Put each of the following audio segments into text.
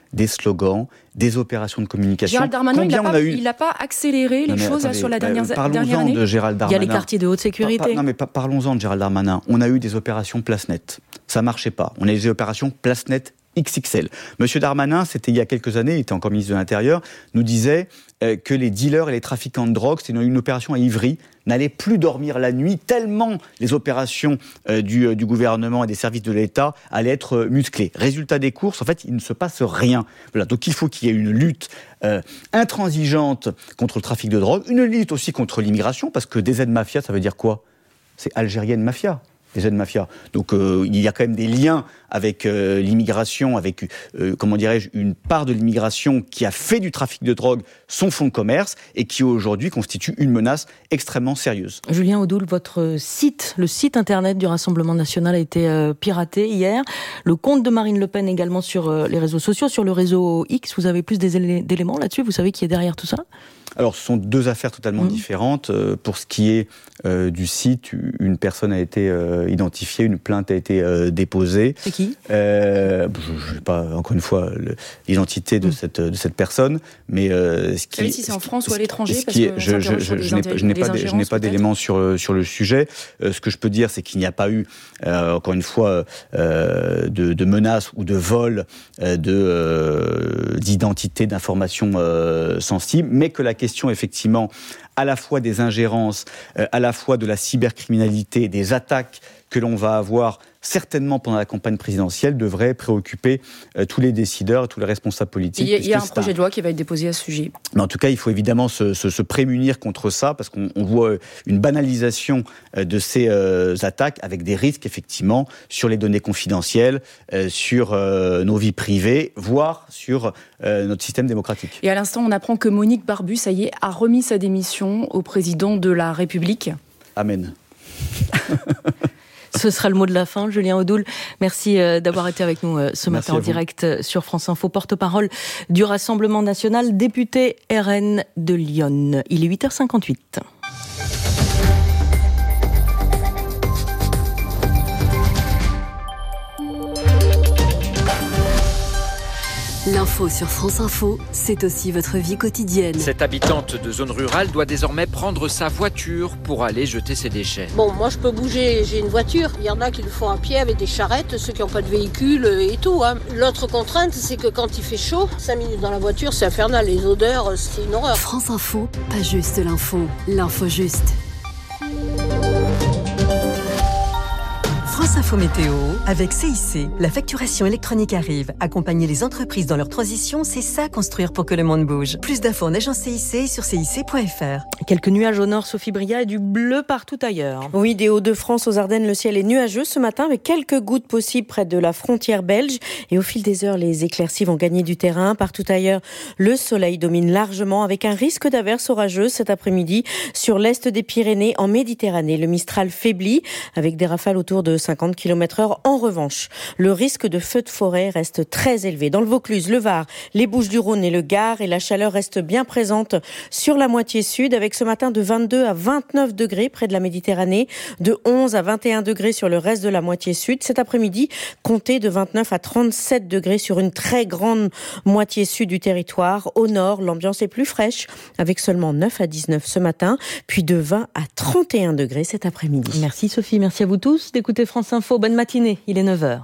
des slogans, des opérations de communication. Gérald Darmanin, il n'a pas accéléré les choses sur la dernière année. Parlons-en de Gérald Darmanin. Il y a les quartiers de haute sécurité. Parlons-en de Gérald Darmanin. On a eu des opérations Place Net. Ça ne marchait pas. On a eu des opérations Place Net XXL. Monsieur Darmanin, c'était il y a quelques années, il était encore ministre de l'Intérieur, nous disait que les dealers et les trafiquants de drogue, c'était une opération à Ivry, n'allaient plus dormir la nuit, tellement les opérations du gouvernement et des services de l'État allaient être musclées. Résultat des courses, en fait, il ne se passe rien. Voilà, donc il faut qu'il y ait une lutte intransigeante contre le trafic de drogue, une lutte aussi contre l'immigration, parce que des aides mafias, ça veut dire quoi ? C'est algérienne mafia. Les aides mafias. Donc il y a quand même des liens avec l'immigration, avec une part de l'immigration qui a fait du trafic de drogue son fonds de commerce et qui aujourd'hui constitue une menace extrêmement sérieuse. Julien Audoul, votre site, le site internet du Rassemblement national a été piraté hier. Le compte de Marine Le Pen également sur les réseaux sociaux, sur le réseau X. Vous avez plus d'éléments là-dessus ? Vous savez qui est derrière tout ça ? Alors, ce sont deux affaires totalement différentes. Pour ce qui est du site, une personne a été identifiée, une plainte a été déposée. C'est qui ? Je n'ai pas, encore une fois, l'identité de cette personne, mais ce qui... Vous savez si c'est en France ou à l'étranger ? Je n'ai pas d'éléments sur le sujet. Ce que je peux dire, c'est qu'il n'y a pas eu, encore une fois, de menaces ou de vol d'identité, d'informations sensibles, mais que la question, effectivement, à la fois des ingérences, à la fois de la cybercriminalité, des attaques que l'on va avoir certainement pendant la campagne présidentielle devrait préoccuper tous les décideurs et tous les responsables politiques. Il y a un projet de loi qui va être déposé à ce sujet. Mais en tout cas, il faut évidemment se prémunir contre ça, parce qu'on voit une banalisation de ces attaques avec des risques, effectivement, sur les données confidentielles, sur nos vies privées, voire sur notre système démocratique. Et à l'instant, on apprend que Monique Barbu, ça y est, a remis sa démission au président de la République. Amen. Ce sera le mot de la fin, Julien Audoul. Merci d'avoir été avec nous ce matin en direct sur France Info. Porte-parole du Rassemblement national, député RN de Lyon. Il est 8h58. L'info sur France Info, c'est aussi votre vie quotidienne. Cette habitante de zone rurale doit désormais prendre sa voiture pour aller jeter ses déchets. Bon, moi je peux bouger, j'ai une voiture. Il y en a qui le font à pied avec des charrettes, ceux qui n'ont pas de véhicule et tout. L'autre contrainte, c'est que quand il fait chaud, 5 minutes dans la voiture, c'est infernal. Les odeurs, c'est une horreur. France Info, pas juste l'info juste. France Info Météo, avec CIC. La facturation électronique arrive. Accompagner les entreprises dans leur transition, c'est ça, construire pour que le monde bouge. Plus d'infos en agence CIC sur cic.fr. Quelques nuages au nord, Sophie Bria, et du bleu partout ailleurs. Oui, des Hauts-de-France aux Ardennes, le ciel est nuageux ce matin, avec quelques gouttes possibles près de la frontière belge. Et au fil des heures, les éclaircies vont gagner du terrain. Partout ailleurs, le soleil domine largement, avec un risque d'averses orageuses cet après-midi sur l'est des Pyrénées, en Méditerranée. Le Mistral faiblit, avec des rafales autour de 50 km/h. En revanche, le risque de feux de forêt reste très élevé. Dans le Vaucluse, le Var, les Bouches-du-Rhône et le Gard, et la chaleur reste bien présente sur la moitié sud, avec ce matin de 22 à 29 degrés près de la Méditerranée, de 11 à 21 degrés sur le reste de la moitié sud. Cet après-midi, comptez de 29 à 37 degrés sur une très grande moitié sud du territoire. Au nord, l'ambiance est plus fraîche, avec seulement 9 à 19 ce matin, puis de 20 à 31 degrés cet après-midi. Merci Sophie, merci à vous tous d'écouter France Info. Bonne matinée, il est 9h.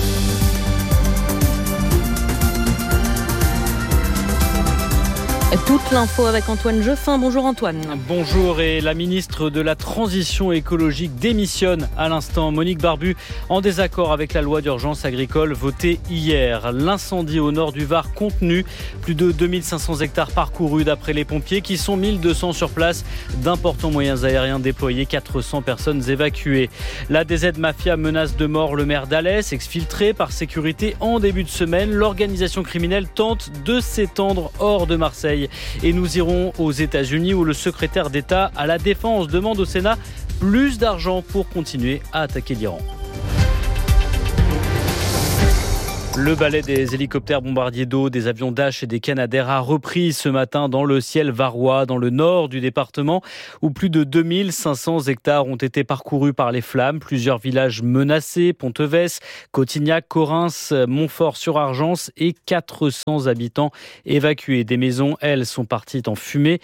Toute l'info avec Antoine Jeffin. Bonjour Antoine. Bonjour, et la ministre de la Transition écologique démissionne à l'instant. Monique Barbu, en désaccord avec la loi d'urgence agricole votée hier. L'incendie au nord du Var contenu. Plus de 2500 hectares parcourus d'après les pompiers qui sont 1200 sur place. D'importants moyens aériens déployés, 400 personnes évacuées. La DZ Mafia menace de mort le maire d'Alès, exfiltré par sécurité en début de semaine. L'organisation criminelle tente de s'étendre hors de Marseille. Et nous irons aux États-Unis où le secrétaire d'État à la Défense demande au Sénat plus d'argent pour continuer à attaquer l'Iran. Le balai des hélicoptères bombardiers d'eau, des avions Dash et des Canadair a repris ce matin dans le ciel varois, dans le nord du département, où plus de 2500 hectares ont été parcourus par les flammes. Plusieurs villages menacés, Ponteves, Cotignac, Correns, Montfort-sur-Argence et 400 habitants évacués. Des maisons, elles, sont parties en fumée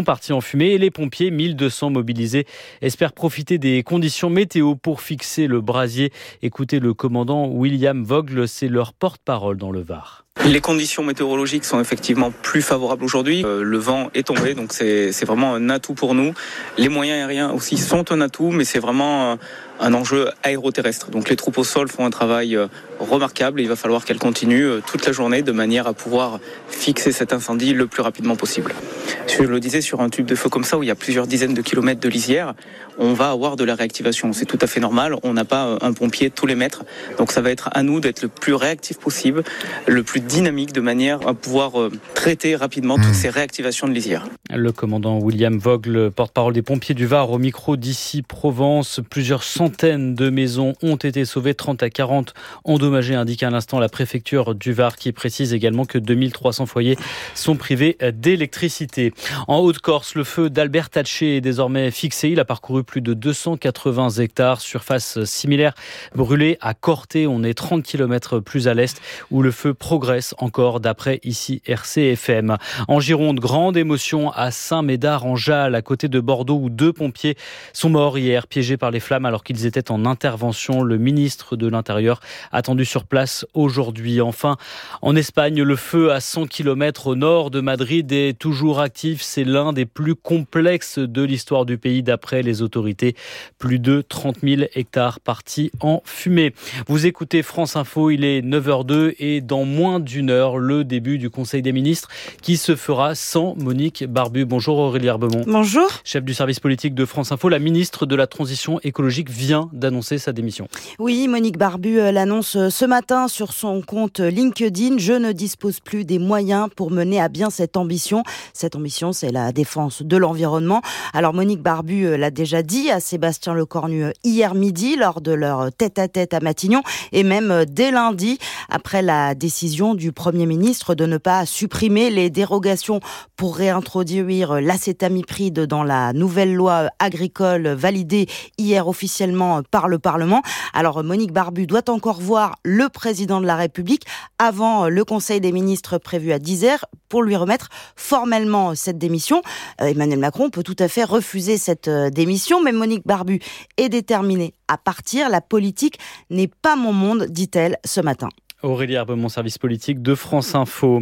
et les pompiers, 1200 mobilisés, espèrent profiter des conditions météo pour fixer le brasier. Écoutez le commandant William Vogel, c'est leur porte-parole dans le Var. Les conditions météorologiques sont effectivement plus favorables aujourd'hui. Le vent est tombé, donc c'est vraiment un atout pour nous. Les moyens aériens aussi sont un atout, mais c'est vraiment un enjeu aéroterrestre. Donc les troupes au sol font un travail remarquable et il va falloir qu'elles continuent toute la journée de manière à pouvoir fixer cet incendie le plus rapidement possible. Je le disais, sur un tube de feu comme ça où il y a plusieurs dizaines de kilomètres de lisière, on va avoir de la réactivation. C'est tout à fait normal, on n'a pas un pompier tous les mètres. Donc ça va être à nous d'être le plus réactif possible, le plus dynamique de manière à pouvoir traiter rapidement toutes ces réactivations de lisière. Le commandant William Vogel, porte-parole des pompiers du Var, au micro d'Ici Provence. Plusieurs centaines de maisons ont été sauvées, 30 à 40 endommagées, indique à l'instant la préfecture du Var, qui précise également que 2300 foyers sont privés d'électricité. En Haute-Corse, le feu d'Albert Taché est désormais fixé. Il a parcouru plus de 280 hectares, surface similaire brûlée à Corté. On est 30 km plus à l'est, où le feu progresse encore, d'après ici RCFM. En Gironde, grande émotion à Saint-Médard-en-Jalles, à côté de Bordeaux, où 2 pompiers sont morts hier, piégés par les flammes alors qu'ils étaient en intervention. Le ministre de l'Intérieur attendu sur place aujourd'hui. Enfin, en Espagne, le feu à 100 km au nord de Madrid est toujours actif. C'est l'un des plus complexes de l'histoire du pays d'après les autorités. Plus de 30 000 hectares partis en fumée. Vous écoutez France Info, il est 9h02 et dans moins d'une heure, le début du Conseil des ministres qui se fera sans Monique Barbu. Bonjour Aurélie Herbemont. Bonjour. Chef du service politique de France Info, la ministre de la Transition écologique vient d'annoncer sa démission. Oui, Monique Barbu l'annonce ce matin sur son compte LinkedIn. Je ne dispose plus des moyens pour mener à bien cette ambition. Cette ambition, c'est la défense de l'environnement. Alors Monique Barbu l'a déjà dit à Sébastien Lecornu hier midi lors de leur tête-à-tête à Matignon et même dès lundi après la décision du Premier ministre de ne pas supprimer les dérogations pour réintroduire l'acétamipride dans la nouvelle loi agricole validée hier officiellement par le Parlement. Alors Monique Barbu doit encore voir le président de la République avant le Conseil des ministres prévu à 10h pour lui remettre formellement cette démission. Emmanuel Macron peut tout à fait refuser cette démission, mais Monique Barbu est déterminée à partir. La politique n'est pas mon monde, dit-elle ce matin. Aurélie Herbemont, service politique de France Info.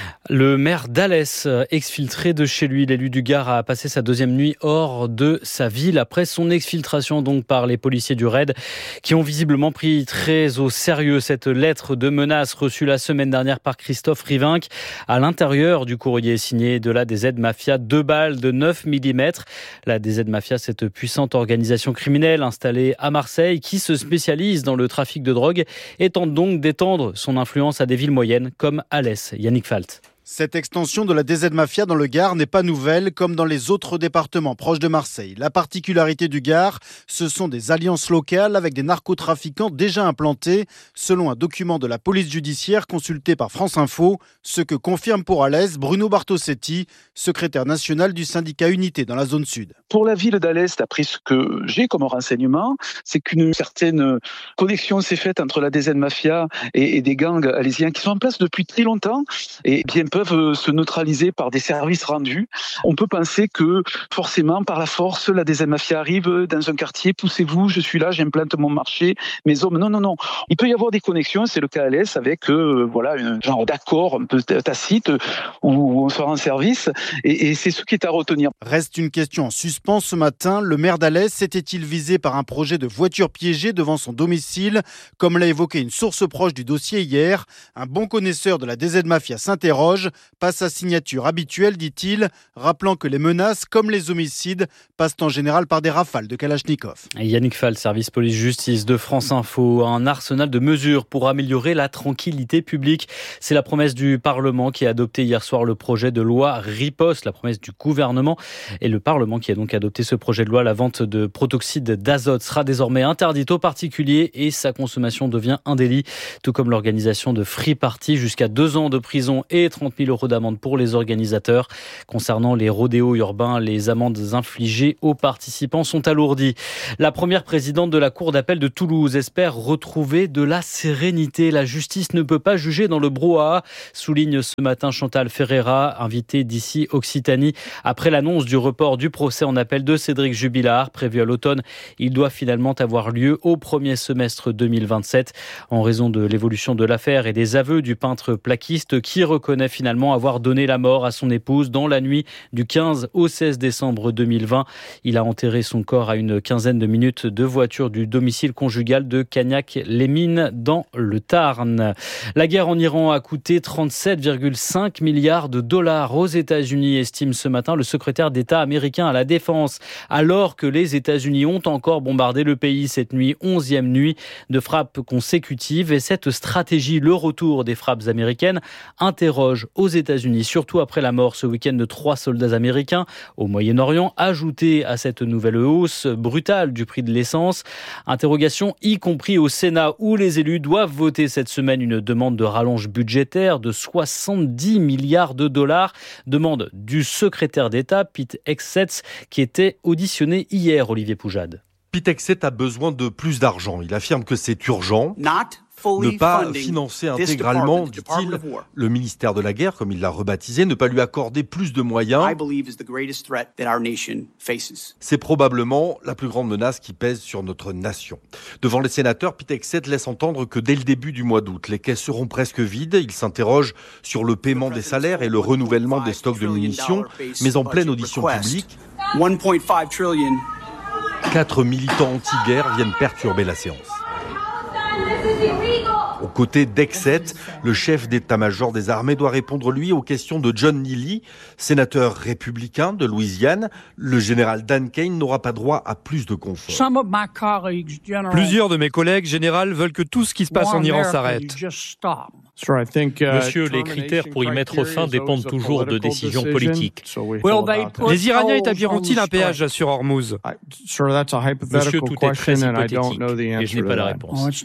Le maire d'Alès, exfiltré de chez lui, l'élu du Gard a passé sa deuxième nuit hors de sa ville après son exfiltration donc par les policiers du RAID qui ont visiblement pris très au sérieux cette lettre de menace reçue la semaine dernière par Christophe Rivinc. À l'intérieur du courrier signé de la DZ Mafia, 2 balles de 9 mm. La DZ Mafia, cette puissante organisation criminelle installée à Marseille qui se spécialise dans le trafic de drogue et tente donc d'étendre son influence à des villes moyennes comme Alès. Yannick Falt. Cette extension de la DZ Mafia dans le Gard n'est pas nouvelle, comme dans les autres départements proches de Marseille. La particularité du Gard, ce sont des alliances locales avec des narcotrafiquants déjà implantés, selon un document de la police judiciaire consulté par France Info, ce que confirme pour Alès Bruno Bartosetti, secrétaire national du syndicat Unité dans la zone sud. Pour la ville d'Alès, d'après ce que j'ai comme renseignement, c'est qu'une certaine connexion s'est faite entre la DZ Mafia et des gangs alésiens qui sont en place depuis très longtemps et bien peuvent se neutraliser par des services rendus. On peut penser que forcément, par la force, la DZ Mafia arrive dans un quartier, poussez-vous, je suis là, j'implante mon marché, mes hommes. Non. Il peut y avoir des connexions, c'est le cas à l'Est, avec un genre d'accord un peu tacite où on se rend service et c'est ce qui est à retenir. Reste une question en suspens ce matin. Le maire d'Alès était-il visé par un projet de voiture piégée devant son domicile, comme l'a évoqué une source proche du dossier hier? Un bon connaisseur de la DZ Mafia s'interroge. message, pas sa signature habituelle, dit-il, rappelant que les menaces, comme les homicides, passent en général par des rafales de Kalachnikov. Yannick Fall, service police-justice de France Info, un arsenal de mesures pour améliorer la tranquillité publique. C'est la promesse du Parlement qui a adopté hier soir le projet de loi Riposte, la promesse du gouvernement et le Parlement qui a donc adopté ce projet de loi. La vente de protoxyde d'azote sera désormais interdite aux particuliers et sa consommation devient un délit, tout comme l'organisation de free party, jusqu'à 2 ans de prison et 30 000 € d'amende pour les organisateurs. Concernant les rodéos urbains, les amendes infligées aux participants sont alourdies. La première présidente de la Cour d'appel de Toulouse espère retrouver de la sérénité. La justice ne peut pas juger dans le brouhaha, souligne ce matin Chantal Ferreira, invitée d'ici Occitanie. Après l'annonce du report du procès en appel de Cédric Jubilard, prévu à l'automne, il doit finalement avoir lieu au premier semestre 2027. En raison de l'évolution de l'affaire et des aveux du peintre plaquiste qui reconnaît finalement avoir donné la mort à son épouse dans la nuit du 15 au 16 décembre 2020. Il a enterré son corps à une quinzaine de minutes de voiture du domicile conjugal de Cagnac-les-Mines dans le Tarn. La guerre en Iran a coûté 37,5 milliards de dollars aux États-Unis, estime ce matin le secrétaire d'État américain à la Défense, alors que les États-Unis ont encore bombardé le pays cette nuit, 11e nuit de frappes consécutives. Et cette stratégie, le retour des frappes américaines, interroge aux États-Unis, surtout après la mort ce week-end de 3 soldats américains au Moyen-Orient, ajouté à cette nouvelle hausse brutale du prix de l'essence. Interrogation y compris au Sénat, où les élus doivent voter cette semaine une demande de rallonge budgétaire de 70 milliards de dollars. Demande du secrétaire d'État, Pete Hegseth, qui était auditionné hier, Olivier Poujade. Pete Hegseth a besoin de plus d'argent. Il affirme que c'est urgent. Ne pas financer intégralement, dit-il, le ministère de la Guerre, comme il l'a rebaptisé, ne pas lui accorder plus de moyens. C'est probablement la plus grande menace qui pèse sur notre nation. Devant les sénateurs, Pete Hegseth laisse entendre que dès le début du mois d'août, les caisses seront presque vides. Il s'interroge sur le paiement des salaires et le renouvellement des stocks de munitions, mais en pleine audition publique, 4 militants anti-guerre viennent perturber la séance. Aux côtés d'Hegseth, le chef d'état-major des armées doit répondre, lui, aux questions de John Neely, sénateur républicain de Louisiane. Le général Dan Kane n'aura pas droit à plus de confort. Plusieurs de mes collègues généraux veulent que tout ce qui se passe en Iran s'arrête. Monsieur, les critères pour y mettre fin dépendent toujours de décisions politiques. Les Iraniens établiront-ils un péage sur Hormuz? Monsieur, tout est très hypothétique et je n'ai pas la réponse.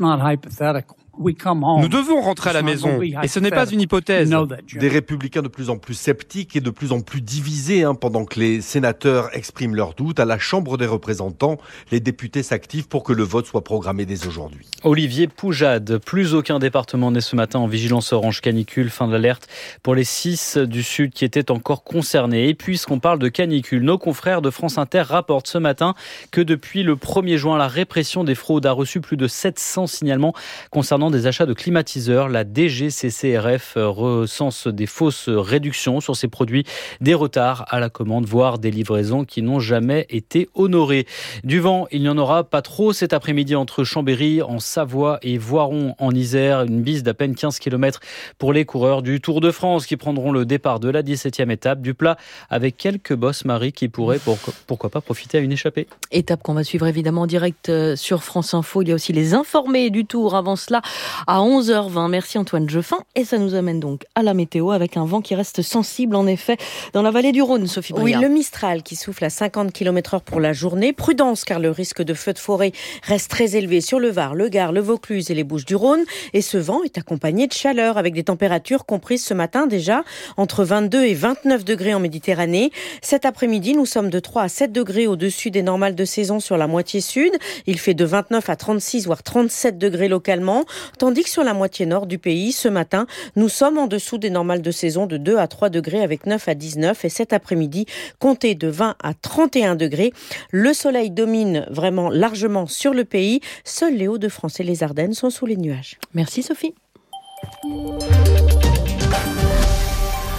Nous devons rentrer à la maison, et ce n'est pas une hypothèse. Des républicains de plus en plus sceptiques et de plus en plus divisés, pendant que les sénateurs expriment leurs doutes. À la Chambre des représentants, les députés s'activent pour que le vote soit programmé dès aujourd'hui. Olivier Poujade, plus aucun département n'est ce matin en vigilance orange canicule, fin de l'alerte pour les 6 du sud qui étaient encore concernés. Et puisqu'on parle de canicule, nos confrères de France Inter rapportent ce matin que depuis le 1er juin, la répression des fraudes a reçu plus de 700 signalements concernant des achats de climatiseurs. La DGCCRF recense des fausses réductions sur ces produits, des retards à la commande, voire des livraisons qui n'ont jamais été honorées. Du vent, il n'y en aura pas trop cet après-midi entre Chambéry en Savoie et Voiron en Isère. Une bise d'à peine 15 km pour les coureurs du Tour de France qui prendront le départ de la 17e étape du plat avec quelques bosses Marie qui pourraient pourquoi pas profiter à une échappée. Étape qu'on va suivre évidemment en direct sur France Info. Il y a aussi les informés du Tour avant cela à 11h20. Merci Antoine Jeffin. Et ça nous amène donc à la météo avec un vent qui reste sensible en effet dans la vallée du Rhône, Sophie Briard. Oui, le Mistral qui souffle à 50 km/h pour la journée. Prudence car le risque de feux de forêt reste très élevé sur le Var, le Gard, le Vaucluse et les Bouches-du-Rhône. Et ce vent est accompagné de chaleur avec des températures comprises ce matin déjà entre 22 et 29 degrés en Méditerranée. Cet après-midi, nous sommes de 3 à 7 degrés au-dessus des normales de saison sur la moitié sud. Il fait de 29 à 36 voire 37 degrés localement. Tandis que sur la moitié nord du pays, ce matin, nous sommes en dessous des normales de saison de 2 à 3 degrés avec 9 à 19. Et cet après-midi, comptez de 20 à 31 degrés. Le soleil domine vraiment largement sur le pays. Seuls les Hauts-de-France et les Ardennes sont sous les nuages. Merci Sophie.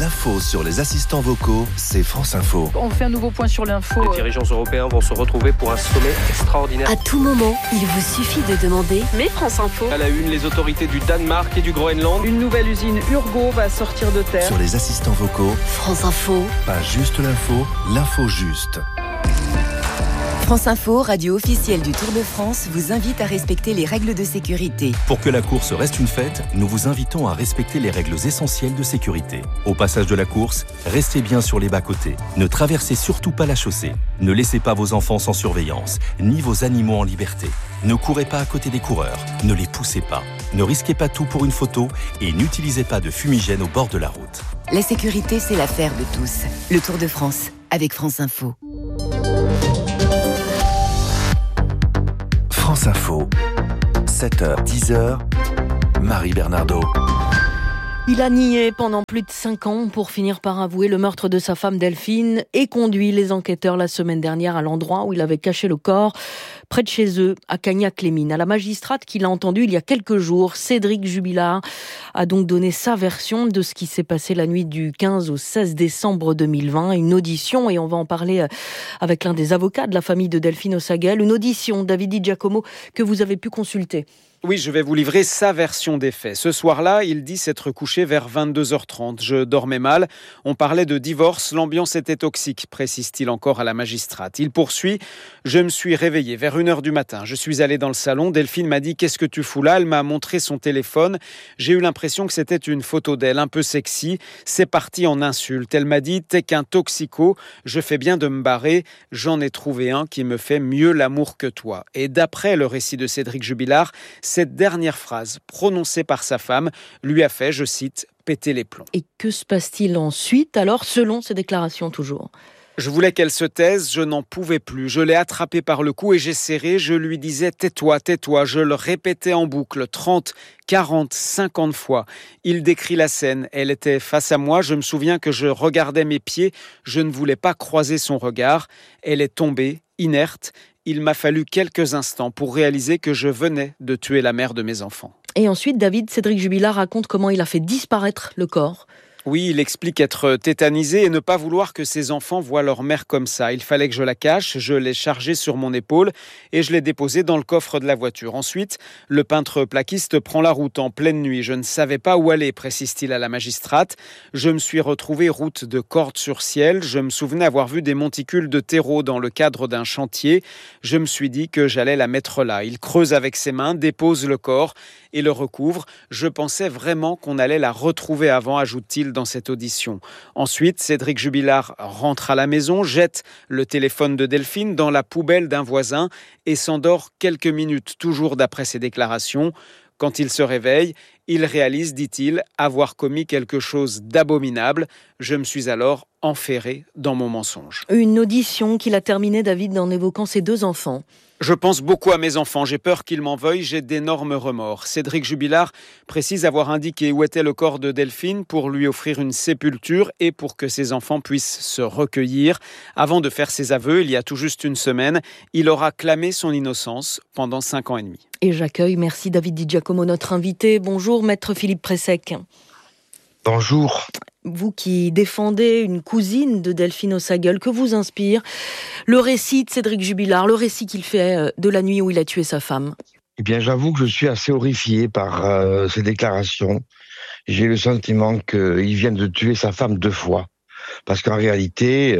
L'info sur les assistants vocaux, c'est France Info. On fait un nouveau point sur l'info. Les dirigeants européens vont se retrouver pour un sommet extraordinaire. À tout moment, il vous suffit de demander « Mais France Info ». À la une, les autorités du Danemark et du Groenland. Une nouvelle usine Urgo va sortir de terre. Sur les assistants vocaux, France Info. Pas juste l'info juste. France Info, radio officielle du Tour de France, vous invite à respecter les règles de sécurité. Pour que la course reste une fête, nous vous invitons à respecter les règles essentielles de sécurité. Au passage de la course, restez bien sur les bas-côtés. Ne traversez surtout pas la chaussée. Ne laissez pas vos enfants sans surveillance, ni vos animaux en liberté. Ne courez pas à côté des coureurs, ne les poussez pas. Ne risquez pas tout pour une photo et n'utilisez pas de fumigène au bord de la route. La sécurité, c'est l'affaire de tous. Le Tour de France, avec France Info. France Info, 7h, 10h, Marie Bernardo. Il a nié pendant plus de 5 ans pour finir par avouer le meurtre de sa femme Delphine et conduit les enquêteurs la semaine dernière à l'endroit où il avait caché le corps, près de chez eux, à Cagnac-les-Mines. À la magistrate qu'il a entendue il y a quelques jours, Cédric Jubilard a donc donné sa version de ce qui s'est passé la nuit du 15 au 16 décembre 2020. Une audition, et on va en parler avec l'un des avocats de la famille de Delphine Osaguel. Une audition, David Di Giacomo, que vous avez pu consulter. Oui, je vais vous livrer sa version des faits. Ce soir-là, il dit s'être couché vers 22h30. Je dormais mal. On parlait de divorce. L'ambiance était toxique, précise-t-il encore à la magistrate. Il poursuit. Je me suis réveillé vers 1h du matin. Je suis allé dans le salon. Delphine m'a dit « Qu'est-ce que tu fous là ?» Elle m'a montré son téléphone. J'ai eu l'impression que c'était une photo d'elle, un peu sexy. C'est parti en insulte. Elle m'a dit « T'es qu'un toxico. Je fais bien de me barrer. J'en ai trouvé un qui me fait mieux l'amour que toi. » Et d'après le récit de Cédric Jubilard, cette dernière phrase, prononcée par sa femme, lui a fait, je cite, « péter les plombs ». Et que se passe-t-il ensuite, alors, selon ses déclarations toujours ? Je voulais qu'elle se taise, je n'en pouvais plus. Je l'ai attrapée par le cou et j'ai serré. Je lui disais « tais-toi, tais-toi ». Je le répétais en boucle 30, 40, 50 fois. Il décrit la scène. Elle était face à moi. Je me souviens que je regardais mes pieds. Je ne voulais pas croiser son regard. Elle est tombée, inerte. Il m'a fallu quelques instants pour réaliser que je venais de tuer la mère de mes enfants. Et ensuite, David, Cédric Jubilard raconte comment il a fait disparaître le corps. Oui, il explique être tétanisé et ne pas vouloir que ses enfants voient leur mère comme ça. Il fallait que je la cache, je l'ai chargée sur mon épaule et je l'ai déposée dans le coffre de la voiture. Ensuite, le peintre plaquiste prend la route en pleine nuit. Je ne savais pas où aller, précise-t-il à la magistrate. Je me suis retrouvé route de Cordes-sur-Ciel. Je me souvenais avoir vu des monticules de terreau dans le cadre d'un chantier. Je me suis dit que j'allais la mettre là. Il creuse avec ses mains, dépose le corps et le recouvre. Je pensais vraiment qu'on allait la retrouver avant, ajoute-t-il dans cette audition. Ensuite, Cédric Jubilard rentre à la maison, jette le téléphone de Delphine dans la poubelle d'un voisin et s'endort quelques minutes, toujours d'après ses déclarations. Quand il se réveille, il réalise, dit-il, avoir commis quelque chose d'abominable. Je me suis alors enferré dans mon mensonge. Une audition qu'il a terminée, David, en évoquant ses 2 enfants. Je pense beaucoup à mes enfants, j'ai peur qu'ils m'en veuillent, j'ai d'énormes remords. Cédric Jubilard précise avoir indiqué où était le corps de Delphine pour lui offrir une sépulture et pour que ses enfants puissent se recueillir. Avant de faire ses aveux, il y a tout juste une semaine, il aura clamé son innocence pendant 5 ans et demi. Et j'accueille, merci David Di Giacomo, notre invité. Bonjour, maître Philippe Pressec. Bonjour. Vous qui défendez une cousine de Delphine Osaguel, que vous inspire le récit de Cédric Jubilard, le récit qu'il fait de la nuit où il a tué sa femme? Eh bien, j'avoue que je suis assez horrifié par ces déclarations. J'ai le sentiment qu'il vient de tuer sa femme 2 fois. Parce qu'en réalité,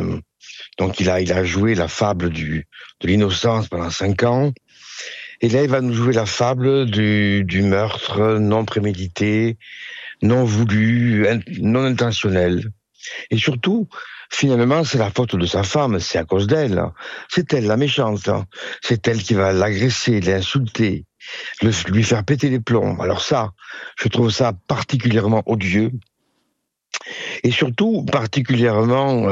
donc il a joué la fable de l'innocence pendant 5 ans. Et là, il va nous jouer la fable du meurtre non prémédité, non voulu, non intentionnel. Et surtout, finalement, c'est la faute de sa femme, c'est à cause d'elle. C'est elle la méchante. C'est elle qui va l'agresser, l'insulter, lui faire péter les plombs. Alors ça, je trouve ça particulièrement odieux. Et surtout, particulièrement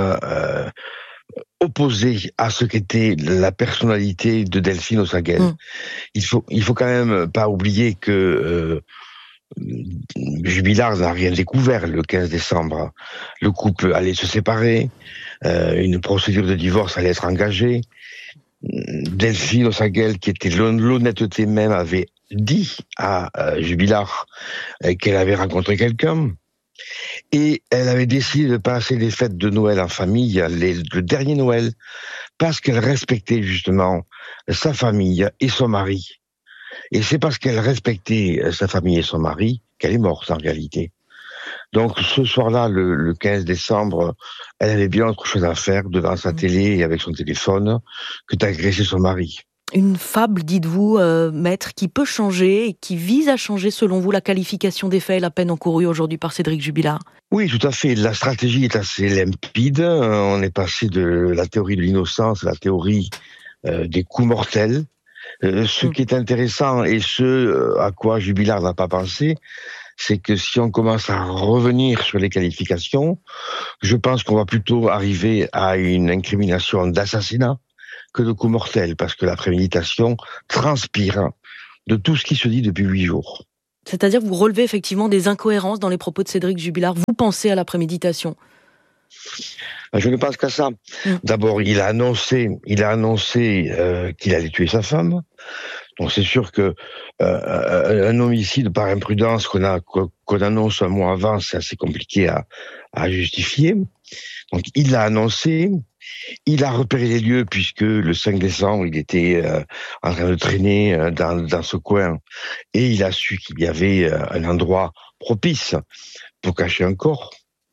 opposé à ce qu'était la personnalité de Delphine Osaguel. Il faut quand même pas oublier que Jubilard n'a rien découvert le 15 décembre. Le couple allait se séparer, une procédure de divorce allait être engagée. Delphine Osaguel, qui était l'honnêteté même, avait dit à Jubilard qu'elle avait rencontré quelqu'un. Et elle avait décidé de passer les fêtes de Noël en famille, le dernier Noël, parce qu'elle respectait justement sa famille et son mari. Et c'est parce qu'elle respectait sa famille et son mari qu'elle est morte en réalité. Donc ce soir-là, le 15 décembre, elle avait bien autre chose à faire devant sa télé et avec son téléphone que d'agresser son mari. Une fable, dites-vous, maître, qui peut changer et qui vise à changer, selon vous, la qualification des faits et la peine encourue aujourd'hui par Cédric Jubilard? Oui, tout à fait. La stratégie est assez limpide. On est passé de la théorie de l'innocence à la théorie des coups mortels. Ce qui est intéressant et ce à quoi Jubilard n'a pas pensé, c'est que si on commence à revenir sur les qualifications, je pense qu'on va plutôt arriver à une incrimination d'assassinat que de coup mortel, parce que la préméditation transpire de tout ce qui se dit depuis 8 jours. C'est-à-dire que vous relevez effectivement des incohérences dans les propos de Cédric Jubilard. Vous pensez à la préméditation? Je ne pense qu'à ça. D'abord, il a annoncé qu'il allait tuer sa femme. Donc c'est sûr que un homicide par imprudence qu'on annonce un mois avant, c'est assez compliqué à justifier. Donc il l'a annoncé. Il a repéré les lieux puisque le 5 décembre, il était en train de traîner dans ce coin et il a su qu'il y avait un endroit propice pour cacher un corps.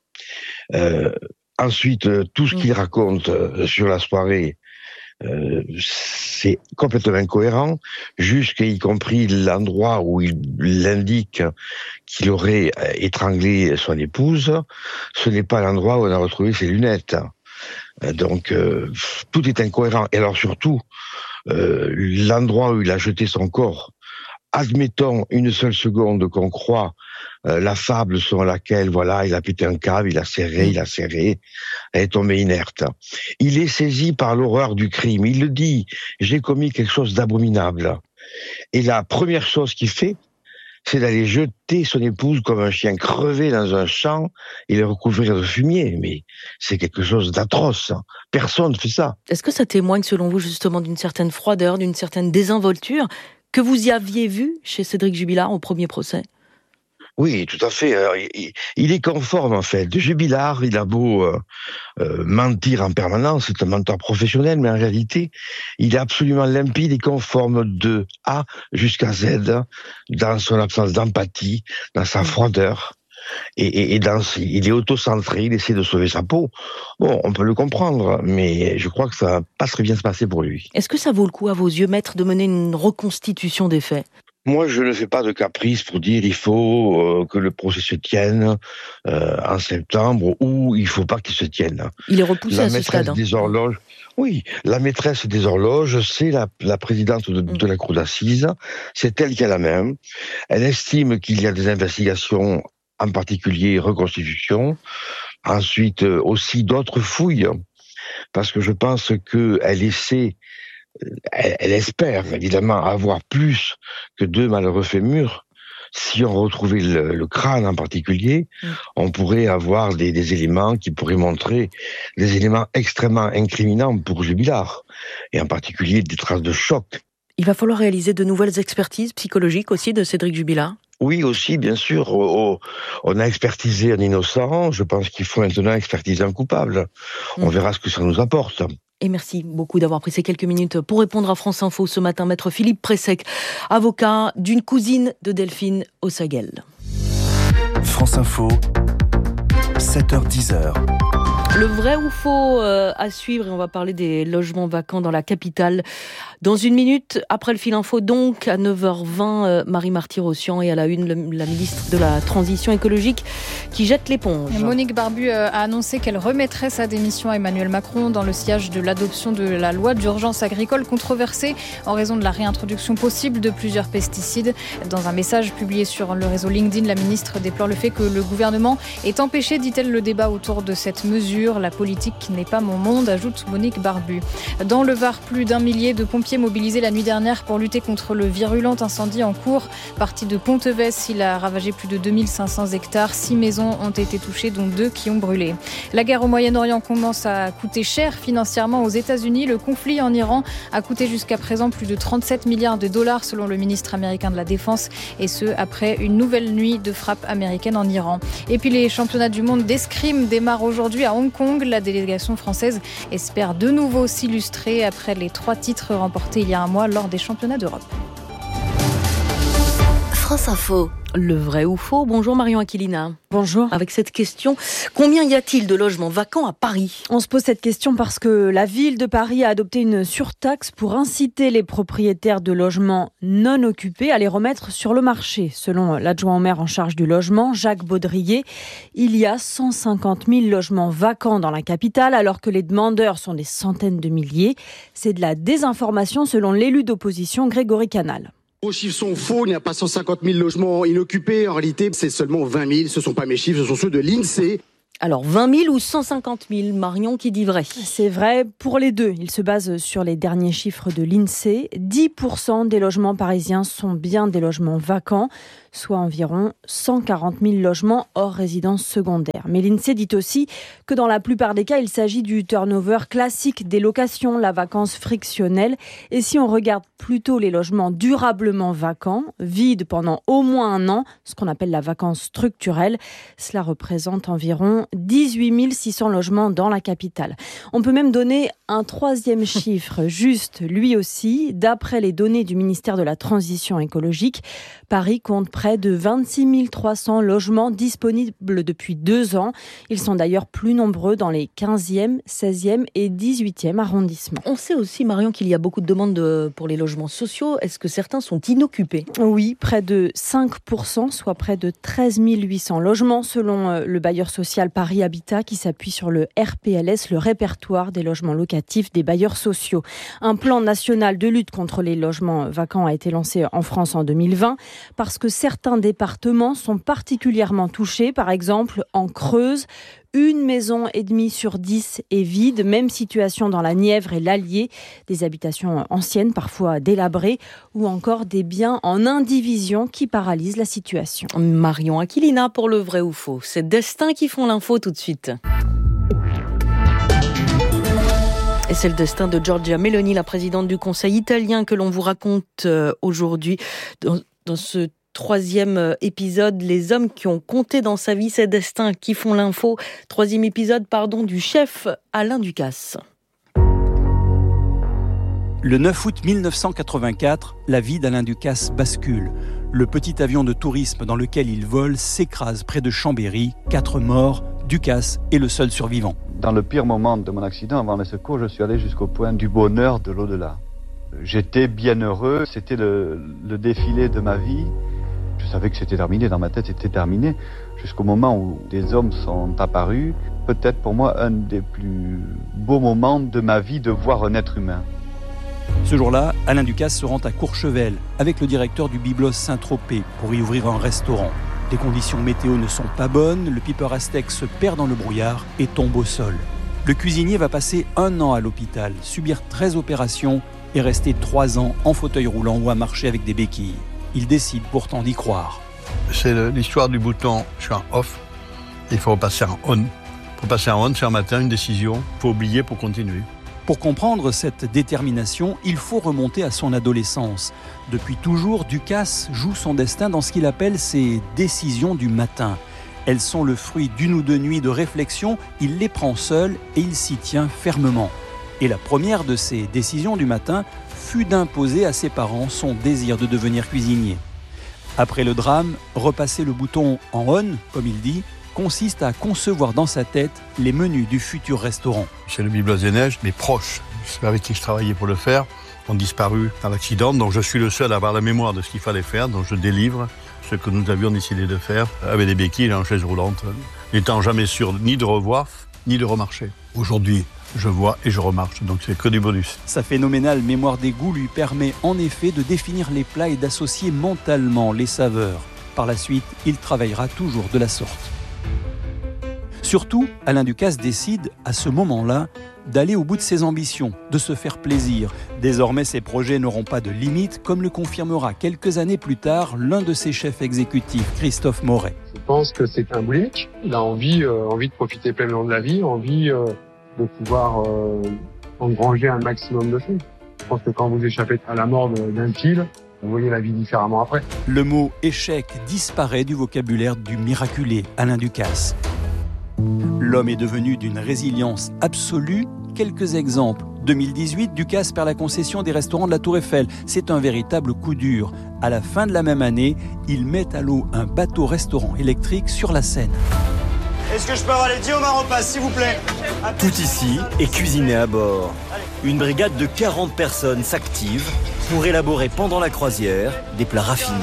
Ensuite, tout ce qu'il raconte sur la soirée, c'est complètement incohérent, jusqu'y compris l'endroit où il indique qu'il aurait étranglé son épouse. Ce n'est pas l'endroit où on a retrouvé ses lunettes. Donc, tout est incohérent. Et alors surtout, l'endroit où il a jeté son corps, admettons une seule seconde qu'on croit la fable selon laquelle, voilà, il a pété un câble, il a serré, elle est tombée inerte. Il est saisi par l'horreur du crime. Il le dit, j'ai commis quelque chose d'abominable. Et la première chose qu'il fait, c'est d'aller jeter son épouse comme un chien crevé dans un champ et le recouvrir de fumier. Mais c'est quelque chose d'atroce. Personne ne fait ça. Est-ce que ça témoigne, selon vous, justement d'une certaine froideur, d'une certaine désinvolture que vous y aviez vu chez Cédric Jubilard au premier procès? Oui, tout à fait. Alors, il est conforme, en fait. Jubilard, il a beau mentir en permanence, c'est un menteur professionnel, mais en réalité, il est absolument limpide et conforme de A jusqu'à Z dans son absence d'empathie, dans sa froideur. Et il est auto-centré, il essaie de sauver sa peau. Bon, on peut le comprendre, mais je crois que ça va pas très bien se passer pour lui. Est-ce que ça vaut le coup, à vos yeux, maître, de mener une reconstitution des faits? Moi, je ne fais pas de caprice pour dire il faut que le procès se tienne en septembre ou il faut pas qu'il se tienne. Il est repoussé à ce stade. Des horloges. Oui, la maîtresse des horloges, c'est la présidente de la cour d'assises. C'est elle qui a la main. Elle estime qu'il y a des investigations, en particulier reconstitution. Ensuite, aussi d'autres fouilles, parce que je pense qu'elle essaie. Elle espère évidemment avoir plus que 2 malheureux fémurs. Si on retrouvait le crâne en particulier, on pourrait avoir des éléments qui pourraient montrer des éléments extrêmement incriminants pour Jubilard, et en particulier des traces de choc. Il va falloir réaliser de nouvelles expertises psychologiques aussi de Cédric Jubilard? Oui, aussi, bien sûr. On a expertisé un innocent, je pense qu'il faut maintenant expertiser un coupable. On verra ce que ça nous apporte. Et merci beaucoup d'avoir pris ces quelques minutes pour répondre à France Info ce matin. Maître Philippe Pressec, avocat d'une cousine de Delphine Ossaguel. France Info, 7h-10h. Le vrai ou faux à suivre, et on va parler des logements vacants dans la capitale. Dans une minute, après le fil info, donc, à 9h20, Marie Marty-Rossian et à la une, la ministre de la Transition écologique qui jette l'éponge. Monique Barbu a annoncé qu'elle remettrait sa démission à Emmanuel Macron dans le sillage de l'adoption de la loi d'urgence agricole controversée en raison de la réintroduction possible de plusieurs pesticides. Dans un message publié sur le réseau LinkedIn, la ministre déplore le fait que le gouvernement ait empêché, dit-elle, le débat autour de cette mesure. La politique n'est pas mon monde, ajoute Monique Barbu. Dans le Var, plus d'1 millier de pompiers pompiers mobilisés la nuit dernière pour lutter contre le virulent incendie en cours. Parti de Ponteves, il a ravagé plus de 2500 hectares. 6 maisons ont été touchées, dont 2 qui ont brûlé. La guerre au Moyen-Orient commence à coûter cher financièrement aux États-Unis. Le conflit en Iran a coûté jusqu'à présent plus de 37 milliards de dollars selon le ministre américain de la Défense, et ce après une nouvelle nuit de frappe américaine en Iran. Et puis les championnats du monde d'escrime démarrent aujourd'hui à Hong Kong. La délégation française espère de nouveau s'illustrer après les 3 titres remportés il y a un mois lors des championnats d'Europe. France Info. Le vrai ou faux? Bonjour Marion Aquilina. Bonjour. Avec cette question, combien y a-t-il de logements vacants à Paris? On se pose cette question parce que la ville de Paris a adopté une surtaxe pour inciter les propriétaires de logements non occupés à les remettre sur le marché. Selon l'adjoint au maire en charge du logement, Jacques Baudrier, il y a 150 000 logements vacants dans la capitale alors que les demandeurs sont des centaines de milliers. C'est de la désinformation selon l'élu d'opposition Grégory Canal. Vos chiffres sont faux, il n'y a pas 150 000 logements inoccupés. En réalité, c'est seulement 20 000. Ce ne sont pas mes chiffres, ce sont ceux de l'INSEE. Alors 20 000 ou 150 000, Marion qui dit vrai? C'est vrai pour les deux. Il se base sur les derniers chiffres de l'INSEE. 10% des logements parisiens sont bien des logements vacants, soit environ 140 000 logements hors résidence secondaire. Mais l'INSEE dit aussi que dans la plupart des cas, il s'agit du turnover classique des locations, la vacance frictionnelle. Et si on regarde plutôt les logements durablement vacants, vides pendant au moins un an, ce qu'on appelle la vacance structurelle, cela représente environ 18 600 logements dans la capitale. On peut même donner un 3e chiffre, juste lui aussi. D'après les données du ministère de la Transition écologique, Paris compte près de 26 300 logements disponibles depuis 2 ans. Ils sont d'ailleurs plus nombreux dans les 15e, 16e et 18e arrondissements. On sait aussi, Marion, qu'il y a beaucoup de demandes pour les logements sociaux. Est-ce que certains sont inoccupés? Oui, près de 5%, soit près de 13 800 logements, selon le bailleur social Paris Habitat, qui s'appuie sur le RPLS, le répertoire des logements locatifs des bailleurs sociaux. Un plan national de lutte contre les logements vacants a été lancé en France en 2020, parce que certains départements sont particulièrement touchés. Par exemple, en Creuse, 1 maison et demie sur 10 est vide. Même situation dans la Nièvre et l'Allier. Des habitations anciennes, parfois délabrées, ou encore des biens en indivision qui paralysent la situation. Marion Aquilina pour le vrai ou faux. C'est Destin qui font l'info tout de suite. Et c'est le destin de Giorgia Meloni, la présidente du Conseil italien, que l'on vous raconte aujourd'hui dans ce 3e épisode, les hommes qui ont compté dans sa vie, ces destins qui font l'info. 3e épisode, du chef Alain Ducasse. Le 9 août 1984, la vie d'Alain Ducasse bascule. Le petit avion de tourisme dans lequel il vole s'écrase près de Chambéry. 4 morts, Ducasse est le seul survivant. Dans le pire moment de mon accident, avant les secours, je suis allé jusqu'au point du bonheur de l'au-delà. J'étais bien heureux, c'était le défilé de ma vie. Je savais que c'était terminé, dans ma tête c'était terminé, jusqu'au moment où des hommes sont apparus. Peut-être pour moi un des plus beaux moments de ma vie de voir un être humain. Ce jour-là, Alain Ducasse se rend à Courchevel avec le directeur du Byblos Saint-Tropez pour y ouvrir un restaurant. Les conditions météo ne sont pas bonnes, le Piper Aztec se perd dans le brouillard et tombe au sol. Le cuisinier va passer 1 an à l'hôpital, subir 13 opérations et rester 3 ans en fauteuil roulant ou à marcher avec des béquilles. Il décide pourtant d'y croire. C'est l'histoire du bouton « je suis en off », il faut passer en on. Pour passer en on, c'est un matin, une décision, il faut oublier pour continuer. Pour comprendre cette détermination, il faut remonter à son adolescence. Depuis toujours, Ducasse joue son destin dans ce qu'il appelle ses décisions du matin. Elles sont le fruit d'1 ou 2 nuits de réflexion, il les prend seul et il s'y tient fermement. Et la première de ces décisions du matin fut d'imposer à ses parents son désir de devenir cuisinier. Après le drame, repasser le bouton en on, comme il dit, consiste à concevoir dans sa tête les menus du futur restaurant. C'est le Byblos des Neiges, mes proches, ceux avec qui je travaillais pour le faire, ont disparu dans l'accident, donc je suis le seul à avoir la mémoire de ce qu'il fallait faire, donc je délivre ce que nous avions décidé de faire avec des béquilles et en chaise roulante, n'étant jamais sûr ni de revoir, ni de remarcher. Aujourd'hui, je vois et je remarche, donc c'est que du bonus. Sa phénoménale mémoire des goûts lui permet en effet de définir les plats et d'associer mentalement les saveurs. Par la suite, il travaillera toujours de la sorte. Surtout, Alain Ducasse décide, à ce moment-là, d'aller au bout de ses ambitions, de se faire plaisir. Désormais, ses projets n'auront pas de limite, comme le confirmera quelques années plus tard l'un de ses chefs exécutifs, Christophe Moret. Je pense que c'est un boulimique. Il a envie de profiter pleinement de la vie, envie de pouvoir engranger un maximum de choses. Je pense que quand vous échappez à la mort d'un fil, vous voyez la vie différemment après. Le mot échec disparaît du vocabulaire du miraculé Alain Ducasse. L'homme est devenu d'une résilience absolue. Quelques exemples. 2018, Ducasse perd la concession des restaurants de la Tour Eiffel. C'est un véritable coup dur. À la fin de la même année, il met à l'eau un bateau-restaurant électrique sur la Seine. Est-ce que je peux avoir les 10 homards au repas, s'il vous plaît ? Tout ici est cuisiné à bord. Une brigade de 40 personnes s'active pour élaborer pendant la croisière des plats raffinés.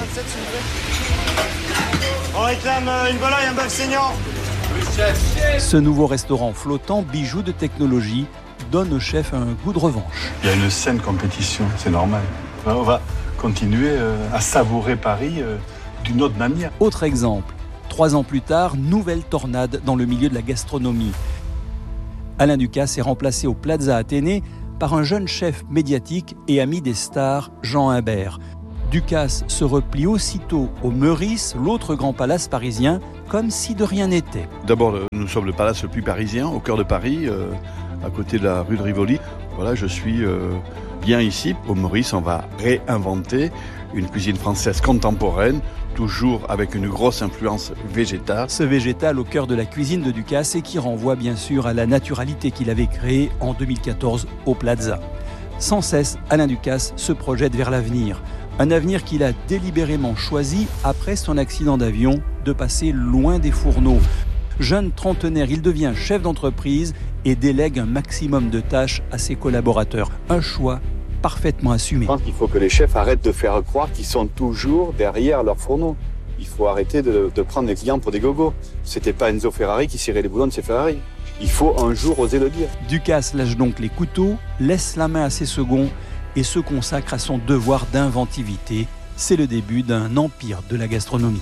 On réclame une volaille, un bœuf saignant. Ce nouveau restaurant flottant, bijou de technologie, donne au chef un goût de revanche. Il y a une saine compétition, c'est normal. On va continuer à savourer Paris d'une autre manière. Autre exemple, 3 ans plus tard, nouvelle tornade dans le milieu de la gastronomie. Alain Ducasse est remplacé au Plaza Athénée par un jeune chef médiatique et ami des stars, Jean Imbert. Ducasse se replie aussitôt au Meurice, l'autre grand palace parisien, comme si de rien n'était. D'abord, nous sommes le palace le plus parisien, au cœur de Paris, à côté de la rue de Rivoli. Voilà, je suis bien ici. Au Meurice, on va réinventer une cuisine française contemporaine, toujours avec une grosse influence végétale. Ce végétal au cœur de la cuisine de Ducasse et qui renvoie bien sûr à la naturalité qu'il avait créée en 2014 au Plaza. Sans cesse, Alain Ducasse se projette vers l'avenir. Un avenir qu'il a délibérément choisi après son accident d'avion de passer loin des fourneaux. Jeune trentenaire, il devient chef d'entreprise et délègue un maximum de tâches à ses collaborateurs. Un choix parfaitement assumé. Je pense qu'il faut que les chefs arrêtent de faire croire qu'ils sont toujours derrière leurs fourneaux. Il faut arrêter de prendre les clients pour des gogos. C'était pas Enzo Ferrari qui cirait les boulons de ses Ferrari. Il faut un jour oser le dire. Ducasse lâche donc les couteaux, laisse la main à ses seconds et se consacre à son devoir d'inventivité. C'est le début d'un empire de la gastronomie.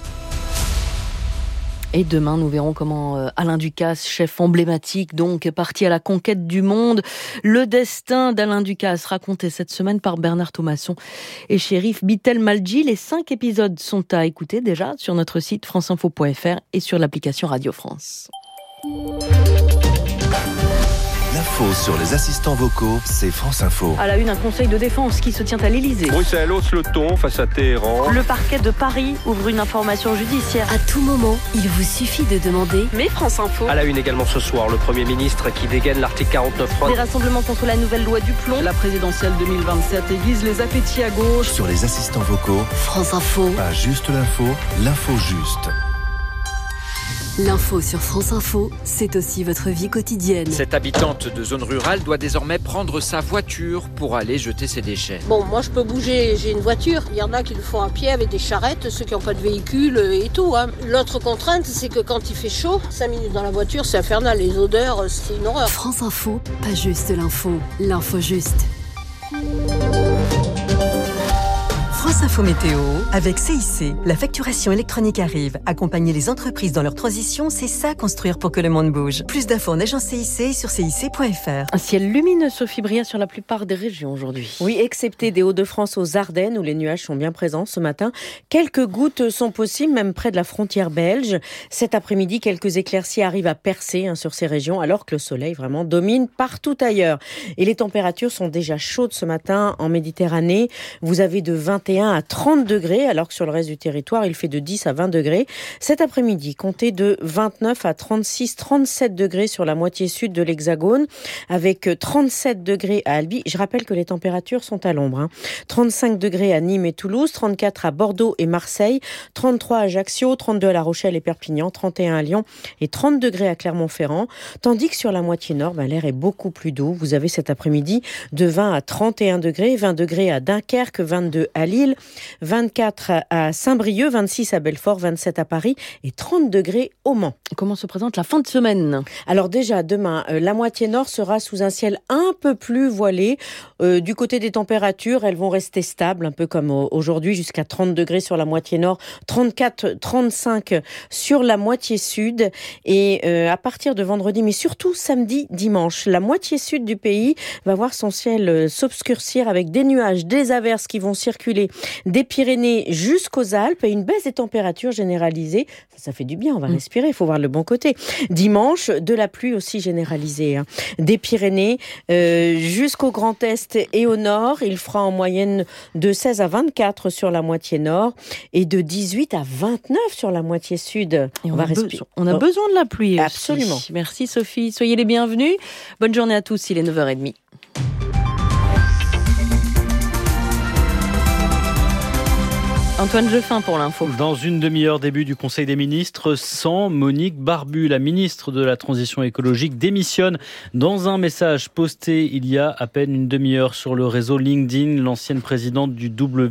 Et demain, nous verrons comment Alain Ducasse, chef emblématique, donc, est parti à la conquête du monde. Le destin d'Alain Ducasse, raconté cette semaine par Bernard Thomasson et Chérif Bittel-Malji. Les 5 épisodes sont à écouter déjà sur notre site franceinfo.fr et sur l'application Radio France. L'info sur les assistants vocaux, c'est France Info. À la une, un conseil de défense qui se tient à l'Elysée. Bruxelles hausse le ton face à Téhéran. Le parquet de Paris ouvre une information judiciaire. À tout moment, il vous suffit de demander. Mais France Info. À la une également ce soir, le Premier ministre qui dégaine l'article 49.3. Des rassemblements contre la nouvelle loi du plomb. La présidentielle 2027 aiguise les appétits à gauche. Sur les assistants vocaux, France Info. pas juste l'info, l'info juste. L'info sur France Info, c'est aussi votre vie quotidienne. Cette habitante de zone rurale doit désormais prendre sa voiture pour aller jeter ses déchets. Bon, moi je peux bouger, j'ai une voiture. Il y en a qui le font à pied avec des charrettes, ceux qui n'ont pas de véhicule et tout. L'autre contrainte, c'est que quand il fait chaud, 5 minutes dans la voiture, c'est infernal. Les odeurs, c'est une horreur. France Info, pas juste l'info, l'info juste. France Info Météo, avec CIC, la facturation électronique arrive. Accompagner les entreprises dans leur transition, c'est ça construire pour que le monde bouge. Plus d'infos en agence CIC et sur cic.fr. Un ciel lumineux, Sophie Bria, sur la plupart des régions aujourd'hui. Oui, excepté des Hauts-de-France aux Ardennes où les nuages sont bien présents ce matin. Quelques gouttes sont possibles, même près de la frontière belge. Cet après-midi, quelques éclaircies arrivent à percer sur ces régions, alors que le soleil vraiment domine partout ailleurs. Et les températures sont déjà chaudes ce matin en Méditerranée. Vous avez de 21 à 30 degrés, alors que sur le reste du territoire, il fait de 10 à 20 degrés. Cet après-midi, comptez de 29 à 36, 37 degrés sur la moitié sud de l'Hexagone, avec 37 degrés à Albi. Je rappelle que les températures sont à l'ombre. 35 degrés à Nîmes et Toulouse, 34 à Bordeaux et Marseille, 33 à Ajaccio, 32 à La Rochelle et Perpignan, 31 à Lyon et 30 degrés à Clermont-Ferrand. Tandis que sur la moitié nord, l'air est beaucoup plus doux. Vous avez cet après-midi de 20 à 31 degrés, 20 degrés à Dunkerque, 22 à Lille, 24 à Saint-Brieuc, 26 à Belfort, 27 à Paris et 30 degrés au Mans. Comment se présente la fin de semaine ? Alors déjà, demain, la moitié nord sera sous un ciel un peu plus voilé. Du côté des températures, elles vont rester stables, un peu comme aujourd'hui, jusqu'à 30 degrés sur la moitié nord, 34, 35 sur la moitié sud. Et à partir de vendredi, mais surtout samedi, dimanche, la moitié sud du pays va voir son ciel s'obscurcir avec des nuages, des averses qui vont circuler des Pyrénées jusqu'aux Alpes et une baisse des températures généralisée. Ça fait du bien, on va respirer, il faut voir le bon côté. Dimanche, de la pluie aussi généralisée. Des Pyrénées jusqu'au Grand Est et au nord, il fera en moyenne de 16 à 24 sur la moitié nord et de 18 à 29 sur la moitié sud. Et on a besoin de la pluie. Absolument. Aussi. Merci Sophie, soyez les bienvenus. Bonne journée à tous, il est 9h30. Antoine Jeffin pour l'info. Dans une demi-heure, début du Conseil des ministres, sans Monique Barbu. La ministre de la Transition écologique démissionne. Dans un message posté il y a à peine une demi-heure sur le réseau LinkedIn, l'ancienne présidente du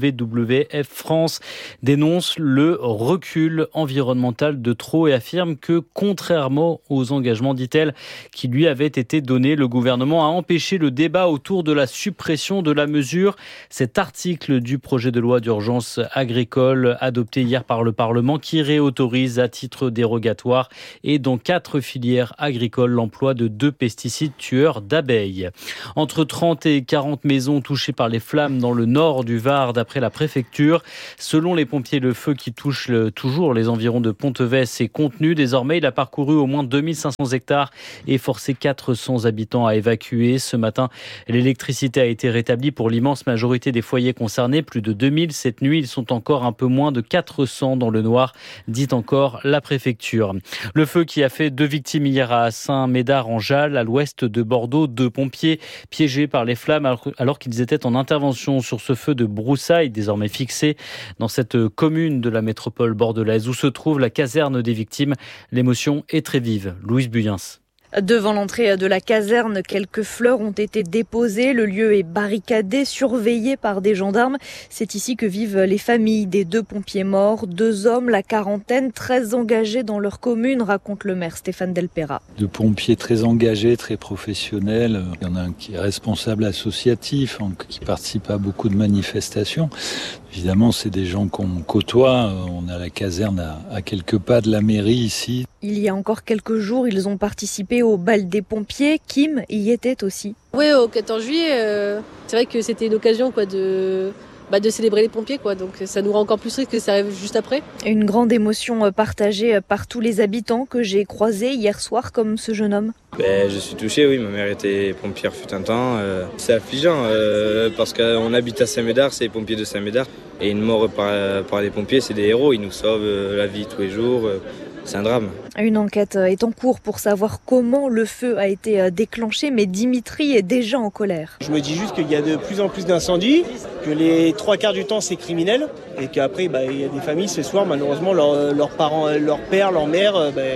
WWF France dénonce le recul environnemental de trop et affirme que, contrairement aux engagements, dit-elle, qui lui avaient été donnés, le gouvernement a empêché le débat autour de la suppression de la mesure. Cet article du projet de loi d'urgence agricole adopté hier par le Parlement qui réautorise à titre dérogatoire et dans 4 filières agricoles l'emploi de 2 pesticides tueurs d'abeilles. Entre 30 et 40 maisons touchées par les flammes dans le nord du Var d'après la préfecture. Selon les pompiers, le feu qui touche toujours les environs de Ponteves est contenu. Désormais, il a parcouru au moins 2500 hectares et forcé 400 habitants à évacuer. Ce matin, l'électricité a été rétablie pour l'immense majorité des foyers concernés. Plus de 2000 cette nuit. Ils sont encore un peu moins de 400 dans le noir, dit encore la préfecture. Le feu qui a fait 2 victimes hier à Saint-Médard-en-Jalles, à l'ouest de Bordeaux. 2 pompiers piégés par les flammes alors qu'ils étaient en intervention sur ce feu de broussailles désormais fixé dans cette commune de la métropole bordelaise où se trouve la caserne des victimes. L'émotion est très vive. Louise Buyens. Devant l'entrée de la caserne, quelques fleurs ont été déposées. Le lieu est barricadé, surveillé par des gendarmes. C'est ici que vivent les familles des 2 pompiers morts. 2 hommes, la quarantaine, très engagés dans leur commune, raconte le maire Stéphane Delpera. 2 pompiers très engagés, très professionnels. Il y en a un qui est responsable associatif, qui participe à beaucoup de manifestations. Évidemment, c'est des gens qu'on côtoie. On a la caserne à quelques pas de la mairie ici. Il y a encore quelques jours, ils ont participé au bal des pompiers. Kim y était aussi. Oui, au 14 juillet, c'est vrai que c'était une occasion de célébrer les pompiers, donc ça nous rend encore plus triste que ça arrive juste après. Une grande émotion partagée par tous les habitants que j'ai croisés hier soir, comme ce jeune homme. Je suis touché, oui, ma mère était pompière fut un temps. C'est affligeant parce qu'on habite à Saint-Médard, c'est les pompiers de Saint-Médard. Et une mort par les pompiers, c'est des héros, ils nous sauvent la vie tous les jours. C'est un drame. Une enquête est en cours pour savoir comment le feu a été déclenché, mais Dimitri est déjà en colère. Je me dis juste qu'il y a de plus en plus d'incendies, que les 3/4 du temps c'est criminel, et qu'après il y a des familles ce soir, malheureusement leurs parents, leur père, leur mère,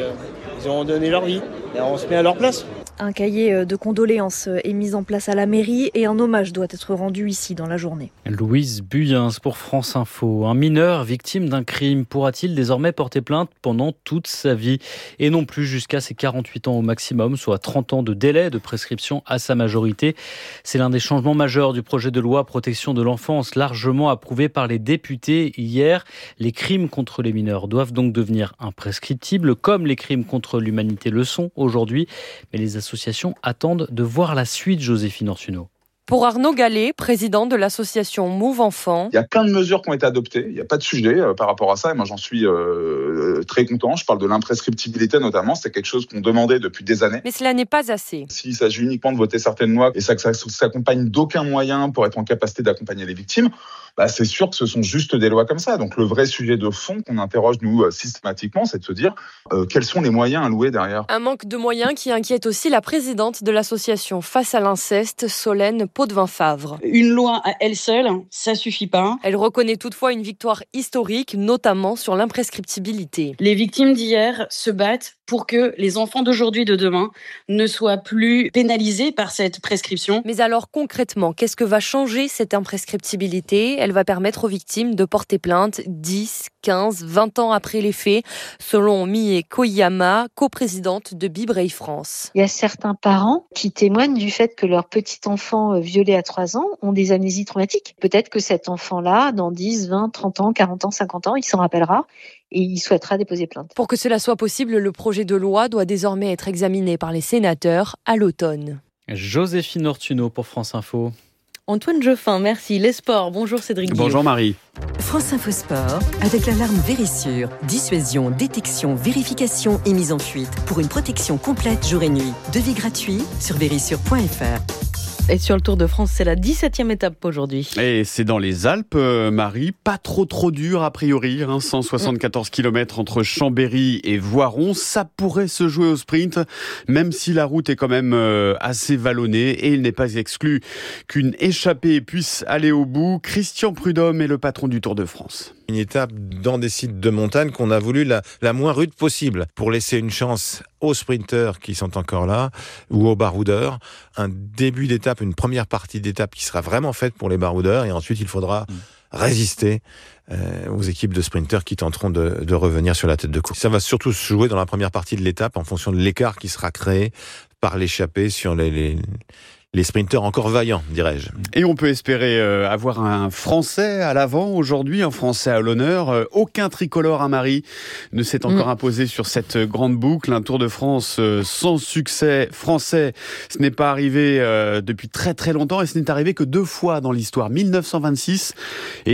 ils ont donné leur vie. Et on se met à leur place. Un cahier de condoléances est mis en place à la mairie et un hommage doit être rendu ici dans la journée. Louise Buyens pour France Info. Un mineur victime d'un crime pourra-t-il désormais porter plainte pendant toute sa vie et non plus jusqu'à ses 48 ans au maximum, soit 30 ans de délai de prescription à sa majorité. C'est l'un des changements majeurs du projet de loi protection de l'enfance largement approuvé par les députés hier. Les crimes contre les mineurs doivent donc devenir imprescriptibles comme les crimes contre l'humanité le sont aujourd'hui. Mais les associations attendent de voir la suite, Joséphine Orsuno. Pour Arnaud Gallet, président de l'association Move Enfants. Il y a plein de mesures qui ont été adoptées. Il n'y a pas de sujet par rapport à ça. Et moi, j'en suis très content. Je parle de l'imprescriptibilité notamment. C'était quelque chose qu'on demandait depuis des années. Mais cela n'est pas assez. S'il s'agit uniquement de voter certaines lois et ça s'accompagne d'aucun moyen pour être en capacité d'accompagner les victimes, c'est sûr que ce sont juste des lois comme ça. Donc le vrai sujet de fond qu'on interroge nous systématiquement, c'est de se dire quels sont les moyens alloués derrière. Un manque de moyens qui inquiète aussi la présidente de l'association Face à l'inceste, Solène Potvin-Favre. Une loi à elle seule, ça suffit pas. Elle reconnaît toutefois une victoire historique, notamment sur l'imprescriptibilité. Les victimes d'hier se battent pour que les enfants d'aujourd'hui et de demain ne soient plus pénalisés par cette prescription. Mais alors concrètement, qu'est-ce que va changer cette imprescriptibilité ? elle va permettre aux victimes de porter plainte 10, 15, 20 ans après les faits, selon Mie Koyama, coprésidente de Be Brave France. Il y a certains parents qui témoignent du fait que leur petit enfant violé à 3 ans ont des amnésies traumatiques. Peut-être que cet enfant-là, dans 10, 20, 30 ans, 40 ans, 50 ans, il s'en rappellera et il souhaitera déposer plainte. Pour que cela soit possible, le projet de loi doit désormais être examiné par les sénateurs à l'automne. Joséphine Ortuno pour France Info. Antoine Jeffin, merci. Les sports, bonjour Cédric Guillaume. Bonjour Marie. France Info Sport, avec l'alarme Vérissure. Dissuasion, détection, vérification et mise en fuite. Pour une protection complète jour et nuit. Devis gratuit sur vérissure.fr. Et sur le Tour de France, c'est la 17e étape aujourd'hui. Et c'est dans les Alpes, Marie. Pas trop dur a priori. 174 km entre Chambéry et Voiron. Ça pourrait se jouer au sprint, même si la route est quand même assez vallonnée. Et il n'est pas exclu qu'une échappée puisse aller au bout. Christian Prudhomme est le patron du Tour de France. Une étape dans des sites de montagne qu'on a voulu la moins rude possible pour laisser une chance aux sprinteurs qui sont encore là ou aux baroudeurs. Un début d'étape, une première partie d'étape qui sera vraiment faite pour les baroudeurs et ensuite il faudra résister aux équipes de sprinteurs qui tenteront de revenir sur la tête de course. Ça va surtout se jouer dans la première partie de l'étape en fonction de l'écart qui sera créé par l'échappée sur les sprinteurs encore vaillants, dirais-je. Et on peut espérer avoir un Français à l'avant aujourd'hui, un Français à l'honneur. Aucun tricolore à Marie ne s'est encore imposé sur cette grande boucle. Un Tour de France sans succès français, ce n'est pas arrivé depuis très très longtemps et ce n'est arrivé que 2 fois dans l'histoire, 1926 et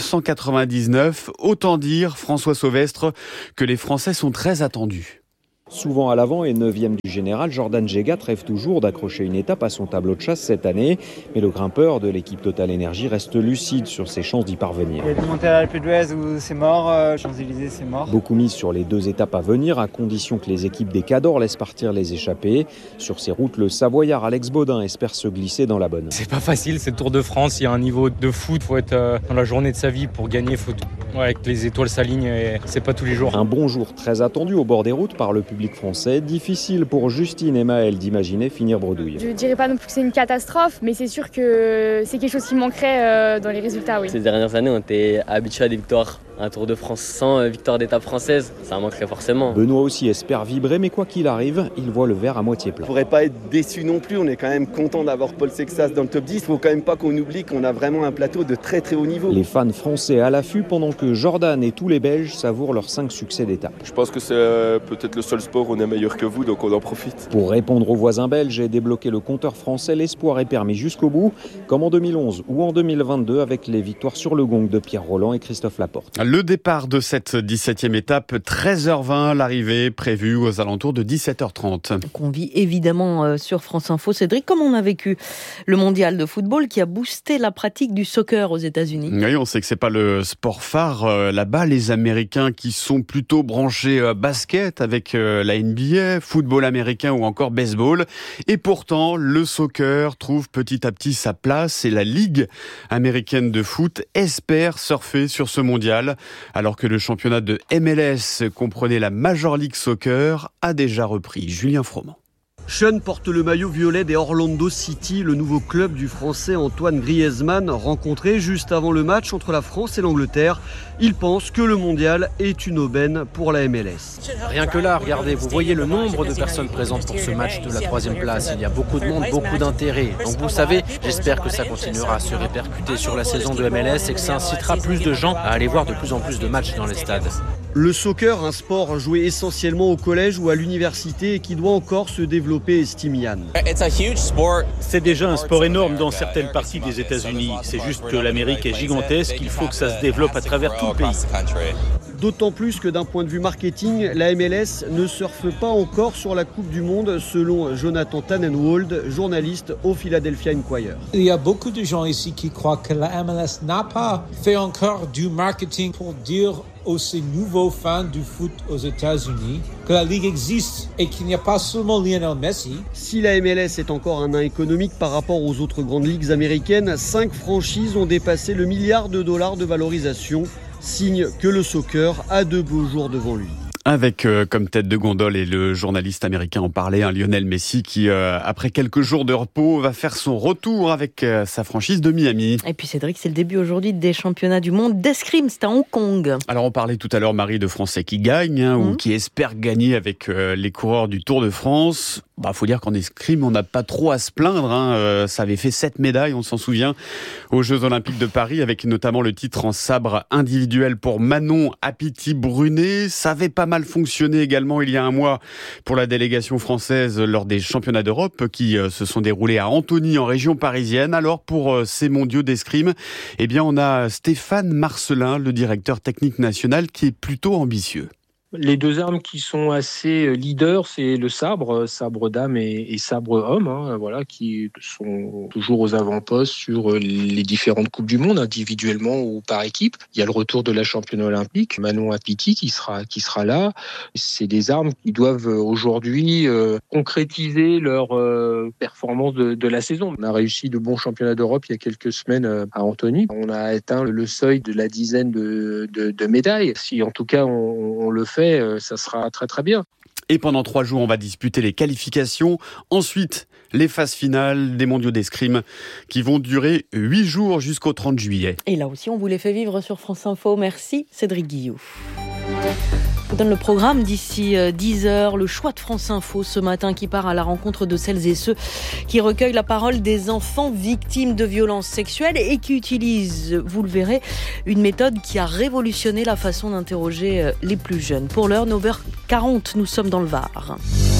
1999. Autant dire, François Sauvestre, que les Français sont très attendus. Souvent à l'avant et 9e du général, Jordan Jegat rêve toujours d'accrocher une étape à son tableau de chasse cette année. Mais le grimpeur de l'équipe Total Energy reste lucide sur ses chances d'y parvenir. Il y a des montées à l'Alpe d'Huez où c'est mort, Champs-Élysées c'est mort. Beaucoup misent sur les 2 étapes à venir, à condition que les équipes des Cadors laissent partir les échappés. Sur ces routes, le Savoyard Alex Baudin espère se glisser dans la bonne. C'est pas facile, c'est le Tour de France, il y a un niveau de foot, faut être dans la journée de sa vie pour gagner, que les étoiles s'alignent et c'est pas tous les jours. Un bon jour très attendu au bord des routes par le public français. Difficile pour Justine et Maëlle d'imaginer finir bredouille. Je dirais pas non plus que c'est une catastrophe, mais c'est sûr que c'est quelque chose qui manquerait dans les résultats. Oui. Ces dernières années, on était habitués à des victoires. Un Tour de France sans victoire d'étape française, ça manquerait forcément. Benoît aussi espère vibrer, mais quoi qu'il arrive, il voit le verre à moitié plein. On ne pourrait pas être déçu non plus, on est quand même content d'avoir Paul Sexas dans le top 10. Il ne faut quand même pas qu'on oublie qu'on a vraiment un plateau de très très haut niveau. Les fans français à l'affût pendant que Jordan et tous les Belges savourent leurs 5 succès d'étape. Je pense que c'est peut-être le seul sport où on est meilleur que vous, donc on en profite. Pour répondre aux voisins belges et débloquer le compteur français, l'espoir est permis jusqu'au bout, comme en 2011 ou en 2022 avec les victoires sur le gong de Pierre Rolland et Christophe Laporte. Le départ de cette 17e étape, 13h20, l'arrivée prévue aux alentours de 17h30. Qu'on vit évidemment sur France Info. Cédric, comment on a vécu le mondial de football qui a boosté la pratique du soccer aux États-Unis? Oui, on sait que c'est pas le sport phare là-bas. Les Américains qui sont plutôt branchés basket avec la NBA, football américain ou encore baseball. Et pourtant, le soccer trouve petit à petit sa place et la Ligue américaine de foot espère surfer sur ce mondial. Alors que le championnat de MLS comprenait la Major League Soccer, a déjà repris. Julien Froment. Sean porte le maillot violet des Orlando City, le nouveau club du Français Antoine Griezmann, rencontré juste avant le match entre la France et l'Angleterre. Il pense que le mondial est une aubaine pour la MLS. Rien que là, regardez, vous voyez le nombre de personnes présentes pour ce match de la 3e place. Il y a beaucoup de monde, beaucoup d'intérêt. Donc vous savez, j'espère que ça continuera à se répercuter sur la saison de MLS et que ça incitera plus de gens à aller voir de plus en plus de matchs dans les stades. Le soccer, un sport joué essentiellement au collège ou à l'université et qui doit encore se développer, estime Yann. C'est déjà un sport énorme dans certaines parties des États-Unis. C'est juste que l'Amérique est gigantesque, il faut que ça se développe à travers tout le pays. D'autant plus que d'un point de vue marketing, la MLS ne surfe pas encore sur la Coupe du Monde, selon Jonathan Tannenwald, journaliste au Philadelphia Inquirer. Il y a beaucoup de gens ici qui croient que la MLS n'a pas fait encore du marketing pour dire aux ces nouveaux fans du foot aux États-Unis que la Ligue existe et qu'il n'y a pas seulement Lionel Messi. Si la MLS est encore un nain économique par rapport aux autres grandes ligues américaines, 5 franchises ont dépassé le $1 milliard de valorisation, signe que le soccer a de beaux jours devant lui. Avec comme tête de gondole, et le journaliste américain en parlait, Lionel Messi qui, après quelques jours de repos, va faire son retour avec sa franchise de Miami. Et puis Cédric, c'est le début aujourd'hui des championnats du monde d'escrime, c'est à Hong Kong. Alors on parlait tout à l'heure, Marie, de Français qui gagnent ou qui espèrent gagner avec les coureurs du Tour de France. Faut dire qu'en escrime, on n'a pas trop à se plaindre. Ça avait fait 7 médailles, on s'en souvient, aux Jeux Olympiques de Paris, avec notamment le titre en sabre individuel pour Manon Apiti-Brunet. Ça avait pas mal fonctionné également il y a un mois pour la délégation française lors des championnats d'Europe qui se sont déroulés à Antony en région parisienne. Alors pour ces mondiaux d'escrime, on a Stéphane Marcelin, le directeur technique national, qui est plutôt ambitieux. Les deux armes qui sont assez leaders, c'est le sabre dame et sabre homme, qui sont toujours aux avant-postes sur les différentes coupes du monde, individuellement ou par équipe. Il y a le retour de la championne olympique, Manon Apiti, qui sera là. C'est des armes qui doivent aujourd'hui concrétiser leur performance de la saison. On a réussi de bons championnats d'Europe il y a quelques semaines à Antony. On a atteint le seuil de la dizaine de médailles. Si en tout cas on le fait, ça sera très très bien. Et pendant 3 jours, on va disputer les qualifications. Ensuite, les phases finales des mondiaux d'escrime qui vont durer 8 jours jusqu'au 30 juillet. Et là aussi, on vous les fait vivre sur France Info. Merci Cédric Guillou. Je vous donne le programme d'ici 10h, le choix de France Info ce matin qui part à la rencontre de celles et ceux qui recueillent la parole des enfants victimes de violences sexuelles et qui utilisent, vous le verrez, une méthode qui a révolutionné la façon d'interroger les plus jeunes. Pour l'heure, 9h40, nous sommes dans le Var.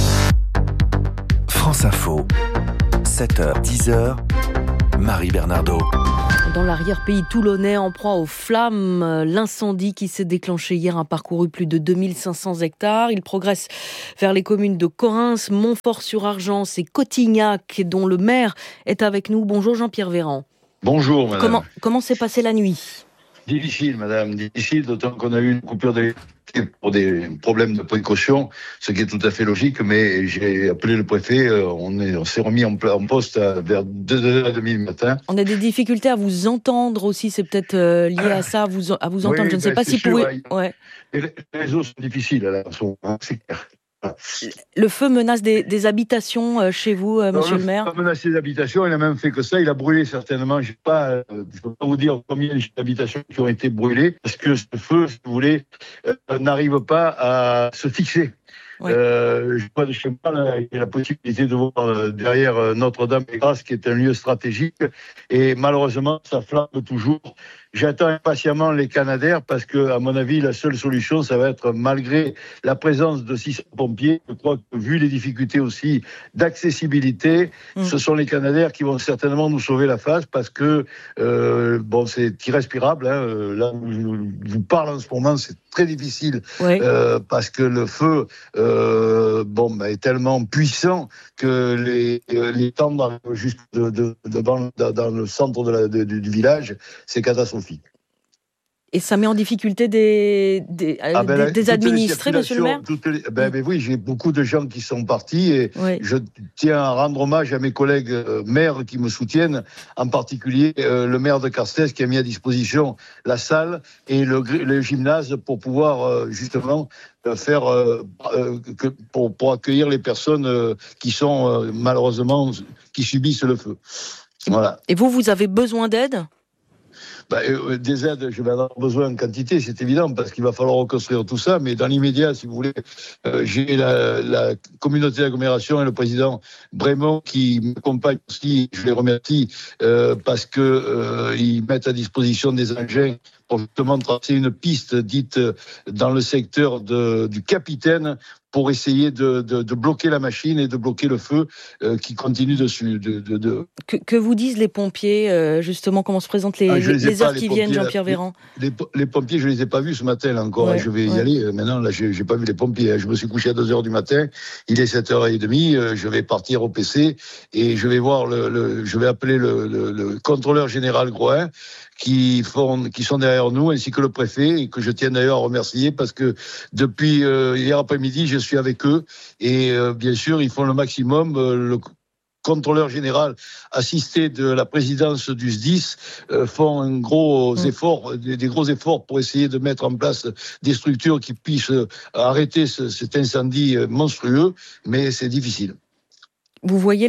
France Info, 7h, 10h, Marie Bernardo. Dans l'arrière-pays toulonnais, en proie aux flammes, l'incendie qui s'est déclenché hier a parcouru plus de 2500 hectares. Il progresse vers les communes de Correns, Montfort-sur-Argence et Cotignac, dont le maire est avec nous. Bonjour Jean-Pierre Véran. Bonjour madame. Comment s'est passée la nuit ? Difficile madame, difficile, d'autant qu'on a eu une coupure d'électricité pour des problèmes de précaution, ce qui est tout à fait logique, mais j'ai appelé le préfet, on s'est remis en poste vers 2h30 du matin. On a des difficultés à vous entendre aussi, c'est peut-être lié à ça, à vous entendre, je ne sais pas si vous pouvez... Ouais. Les réseaux sont difficiles, là, c'est clair. Le feu menace des habitations chez vous, monsieur le maire ? Il a menacé des habitations, il a même fait que ça, il a brûlé certainement, je ne peux pas vous dire combien d'habitations qui ont été brûlées, parce que ce feu, si vous voulez, n'arrive pas à se fixer. Ouais. Je vois de chez moi, là, il y a la possibilité de voir derrière Notre-Dame-des-Grâces, qui est un lieu stratégique, et malheureusement, ça flambe toujours. J'attends impatiemment les Canadair parce que, à mon avis, la seule solution, ça va être, malgré la présence de 600 pompiers, je crois que, vu les difficultés aussi d'accessibilité, ce sont les Canadair qui vont certainement nous sauver la face parce que, c'est irrespirable, là où je vous parle en ce moment, c'est très difficile, parce que le feu, est tellement puissant que les tentes juste dans le centre du village, c'est catastrophique. Et ça met en difficulté des administrés, monsieur le maire ? Oui, j'ai beaucoup de gens qui sont partis et je tiens à rendre hommage à mes collègues maires qui me soutiennent, en particulier le maire de Carstens qui a mis à disposition la salle et le gymnase pour pouvoir justement faire pour accueillir les personnes qui sont malheureusement qui subissent le feu. Voilà. Et vous avez besoin d'aide ? Des aides, je vais en avoir besoin en quantité, c'est évident, parce qu'il va falloir reconstruire tout ça, mais dans l'immédiat, si vous voulez, j'ai la communauté d'agglomération et le président Brémond qui m'accompagnent aussi, je les remercie, parce que ils mettent à disposition des engins pour justement tracer une piste dite dans le secteur du Capitaine pour essayer de bloquer la machine et de bloquer le feu qui continue dessus. Que vous disent les pompiers, justement, comment se présentent les heures qui viennent, Jean-Pierre Véran ? Les pompiers, je ne les ai pas vus ce matin là, encore. Je vais y aller. Maintenant, là, je n'ai pas vu les pompiers. Je me suis couché à 2h du matin. Il est 7h30. Je vais partir au PC et je vais voir je vais appeler le contrôleur général Groin qui sont derrière nous, ainsi que le préfet, et que je tiens d'ailleurs à remercier parce que depuis hier après-midi, je suis avec eux et bien sûr, ils font le maximum. contrôleur général assisté de la présidence du SDIS font des gros efforts pour essayer de mettre en place des structures qui puissent arrêter cet incendie monstrueux, mais c'est difficile. Vous voyez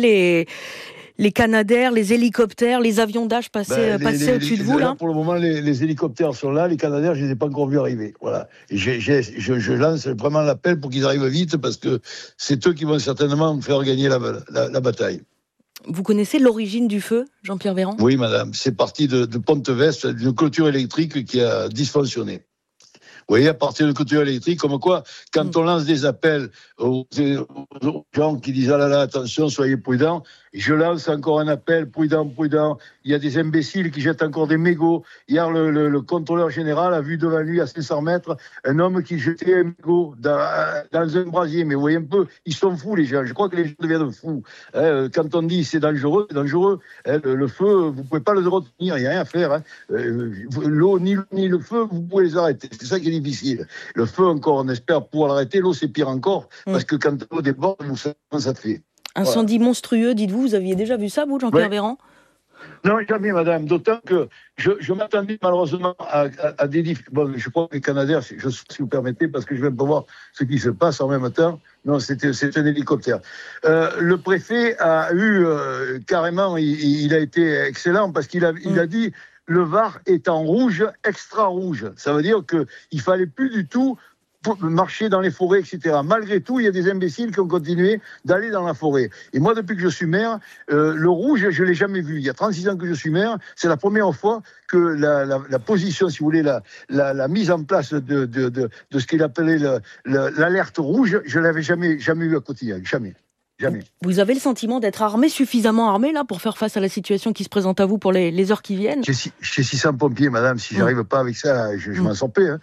les Canadair, les hélicoptères, les avions Dash passer au-dessus de vous, là? Pour le moment, les hélicoptères sont là, les Canadair, je ne les ai pas encore vus arriver. Voilà. Et je lance vraiment l'appel pour qu'ils arrivent vite, parce que c'est eux qui vont certainement faire gagner la bataille. Vous connaissez l'origine du feu, Jean-Pierre Véran ? Oui, madame. C'est parti de Pont-Veste, d'une clôture électrique qui a dysfonctionné. Vous voyez, à partir de clôture électrique, comme quoi, quand on lance des appels aux gens qui disent « Ah là là, attention, soyez prudents », je lance encore un appel, prudent. Il y a des imbéciles qui jettent encore des mégots. Hier, le contrôleur général a vu devant lui, à 500 mètres, un homme qui jetait un mégot dans un brasier. Mais vous voyez un peu, ils sont fous, les gens. Je crois que les gens deviennent fous. Quand on dit c'est dangereux, c'est dangereux. Le feu, vous ne pouvez pas le retenir, il n'y a rien à faire. L'eau ni le feu, vous pouvez les arrêter. C'est ça qui est difficile. Le feu, encore, on espère pouvoir l'arrêter. L'eau, c'est pire encore, parce que quand l'eau déborde, vous savez comment ça fait. Incendie monstrueux, dites-vous, vous aviez déjà vu ça, vous, Jean-Pierre Véran ? Non, jamais, madame. D'autant que je m'attendais malheureusement à des difficultés. Bon, je crois que les Canadair, si vous permettez, parce que je viens pas voir ce qui se passe en même temps. Non, c'est un hélicoptère. Le préfet a eu carrément, il a été excellent parce qu'il a dit le Var est en rouge, extra rouge. Ça veut dire qu'il fallait plus du tout marcher dans les forêts, etc. Malgré tout, il y a des imbéciles qui ont continué d'aller dans la forêt. Et moi, depuis que je suis maire, le rouge, je ne l'ai jamais vu. Il y a 36 ans que je suis maire, c'est la première fois que la position, si vous voulez, la mise en place de ce qu'il appelait l'alerte rouge, je ne l'avais jamais eu à quotidien. Jamais. Vous avez le sentiment d'être suffisamment armé là pour faire face à la situation qui se présente à vous pour les heures qui viennent ? J'ai 600 pompiers, madame. Si j'arrive pas avec ça, je m'en sors pas.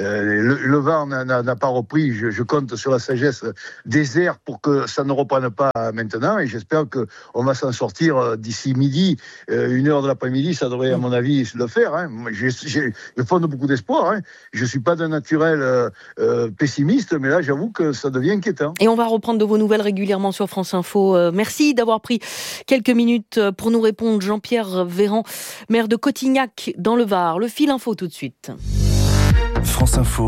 Le Var n'a pas repris. Je compte sur la sagesse des airs pour que ça ne reprenne pas maintenant. Et j'espère qu'on va s'en sortir d'ici midi, 1h de l'après-midi. Ça devrait, à mon avis, le faire. Je fonde beaucoup d'espoir. Je suis pas d'un naturel pessimiste, mais là, j'avoue que ça devient inquiétant. Et on va reprendre de vos nouvelles régulièrement sur France Info. Merci d'avoir pris quelques minutes pour nous répondre. Jean-Pierre Véran, maire de Cotignac dans le Var. Le fil info tout de suite. France Info,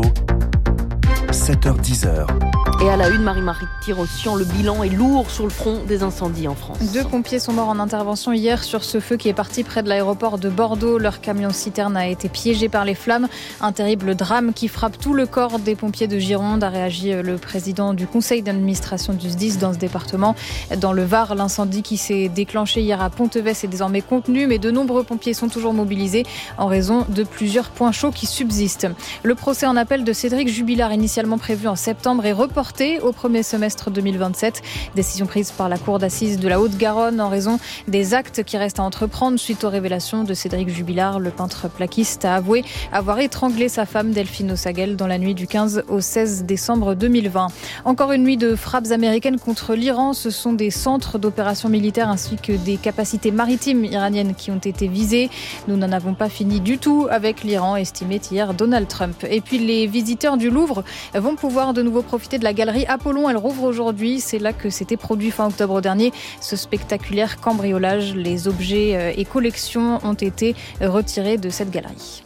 7h-10h. Et à la une, Marie-Marie Tirossian, le bilan est lourd sur le front des incendies en France. 2 pompiers sont morts en intervention hier sur ce feu qui est parti près de l'aéroport de Bordeaux. Leur camion-citerne a été piégé par les flammes. Un terrible drame qui frappe tout le corps des pompiers de Gironde, a réagi le président du conseil d'administration du SDIS dans ce département. Dans le Var, l'incendie qui s'est déclenché hier à Pont-Veste est désormais contenu, mais de nombreux pompiers sont toujours mobilisés en raison de plusieurs points chauds qui subsistent. Le procès en appel de Cédric Jubilard, initialement prévu en septembre, est reporté au premier semestre 2027. Décision prise par la cour d'assises de la Haute-Garonne en raison des actes qui restent à entreprendre suite aux révélations de Cédric Jubilard. Le peintre plaquiste a avoué avoir étranglé sa femme Delphine Ossagel dans la nuit du 15 au 16 décembre 2020. Encore une nuit de frappes américaines contre l'Iran. Ce sont des centres d'opérations militaires ainsi que des capacités maritimes iraniennes qui ont été visées. Nous n'en avons pas fini du tout avec l'Iran, estimait hier Donald Trump. Et puis les visiteurs du Louvre vont pouvoir de nouveau profiter de la galerie Apollon. Elle rouvre aujourd'hui. C'est là que s'était produit fin octobre dernier ce spectaculaire cambriolage. Les objets et collections ont été retirés de cette galerie.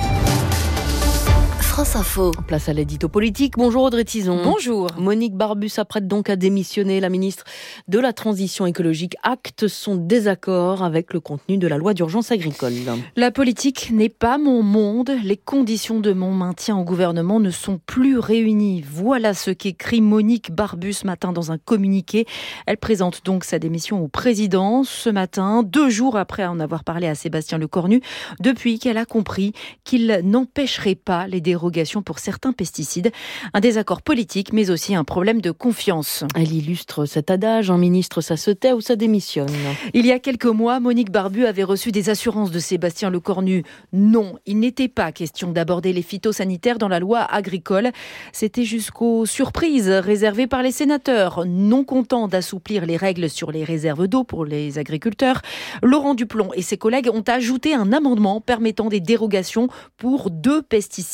France Info. Place à l'édito politique. Bonjour Audrey Tizon. Bonjour. Monique Barbu s'apprête donc à démissionner. La ministre de la Transition écologique acte son désaccord avec le contenu de la loi d'urgence agricole. La politique n'est pas mon monde. Les conditions de mon maintien au gouvernement ne sont plus réunies. Voilà ce qu'écrit Monique Barbu ce matin dans un communiqué. Elle présente donc sa démission au président ce matin, 2 jours après en avoir parlé à Sébastien Lecornu, depuis qu'elle a compris qu'il n'empêcherait pas les dérogations pour certains pesticides. Un désaccord politique, mais aussi un problème de confiance. Elle illustre cet adage, un ministre ça se tait ou ça démissionne. Il y a quelques mois, Monique Barbu avait reçu des assurances de Sébastien Lecornu. Non, il n'était pas question d'aborder les phytosanitaires dans la loi agricole. C'était jusqu'aux surprises réservées par les sénateurs. Non contents d'assouplir les règles sur les réserves d'eau pour les agriculteurs, Laurent Duplomb et ses collègues ont ajouté un amendement permettant des dérogations pour 2 pesticides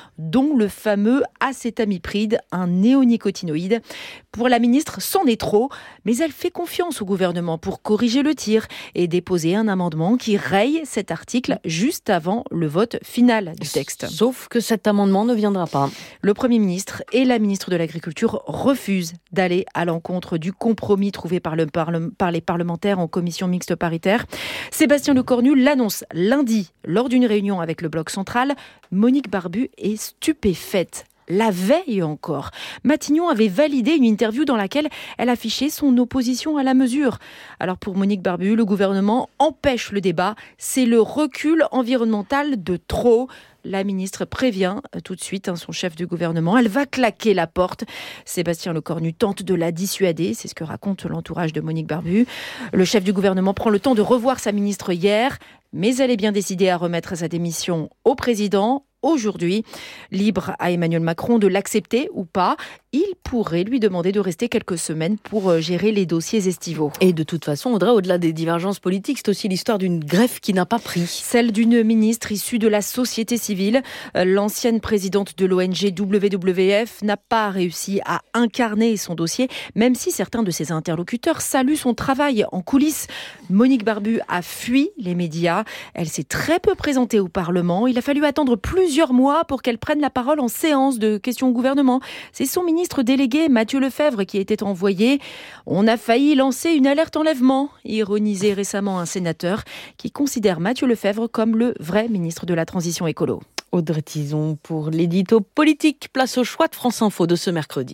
dont le fameux acétamipride, un néonicotinoïde. Pour la ministre, c'en est trop, mais elle fait confiance au gouvernement pour corriger le tir et déposer un amendement qui raye cet article juste avant le vote final du texte. Sauf que cet amendement ne viendra pas. Le Premier ministre et la ministre de l'Agriculture refusent d'aller à l'encontre du compromis trouvé par les parlementaires en commission mixte paritaire. Sébastien Lecornu l'annonce lundi lors d'une réunion avec le Bloc central. Monique Barbu est stupéfaite. La veille encore, Matignon avait validé une interview dans laquelle elle affichait son opposition à la mesure. Alors pour Monique Barbu, le gouvernement empêche le débat. C'est le recul environnemental de trop. La ministre prévient tout de suite son chef du gouvernement. Elle va claquer la porte. Sébastien Lecornu tente de la dissuader. C'est ce que raconte l'entourage de Monique Barbu. Le chef du gouvernement prend le temps de revoir sa ministre hier, mais elle est bien décidée à remettre sa démission au président aujourd'hui. Libre à Emmanuel Macron de l'accepter ou pas. Il pourrait lui demander de rester quelques semaines pour gérer les dossiers estivaux. Et de toute façon, Audrey, au-delà des divergences politiques, c'est aussi l'histoire d'une greffe qui n'a pas pris. Celle d'une ministre issue de la société civile. L'ancienne présidente de l'ONG WWF n'a pas réussi à incarner son dossier, même si certains de ses interlocuteurs saluent son travail en coulisses. Monique Barbu a fui les médias. Elle s'est très peu présentée au Parlement. Il a fallu attendre plusieurs mois pour qu'elle prenne la parole en séance de questions au gouvernement. C'est son ministre délégué, Mathieu Lefèvre, qui était envoyé. On a failli lancer une alerte enlèvement, ironisait récemment un sénateur qui considère Mathieu Lefèvre comme le vrai ministre de la transition écolo. Audrey Tizon pour l'édito politique. Place au choix de France Info de ce mercredi.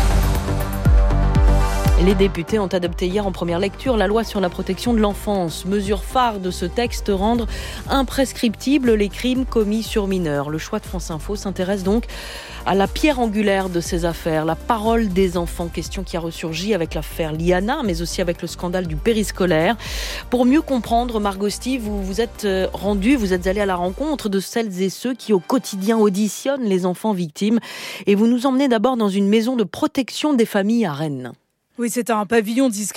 Les députés ont adopté hier en première lecture la loi sur la protection de l'enfance. Mesure phare de ce texte, rendre imprescriptibles les crimes commis sur mineurs. Le choix de France Info s'intéresse donc à la pierre angulaire de ces affaires, la parole des enfants. Question qui a ressurgi avec l'affaire Liana, mais aussi avec le scandale du périscolaire. Pour mieux comprendre, Margot Sty, vous êtes allée à la rencontre de celles et ceux qui au quotidien auditionnent les enfants victimes. Et vous nous emmenez d'abord dans une maison de protection des familles à Rennes. Oui, c'est un pavillon discret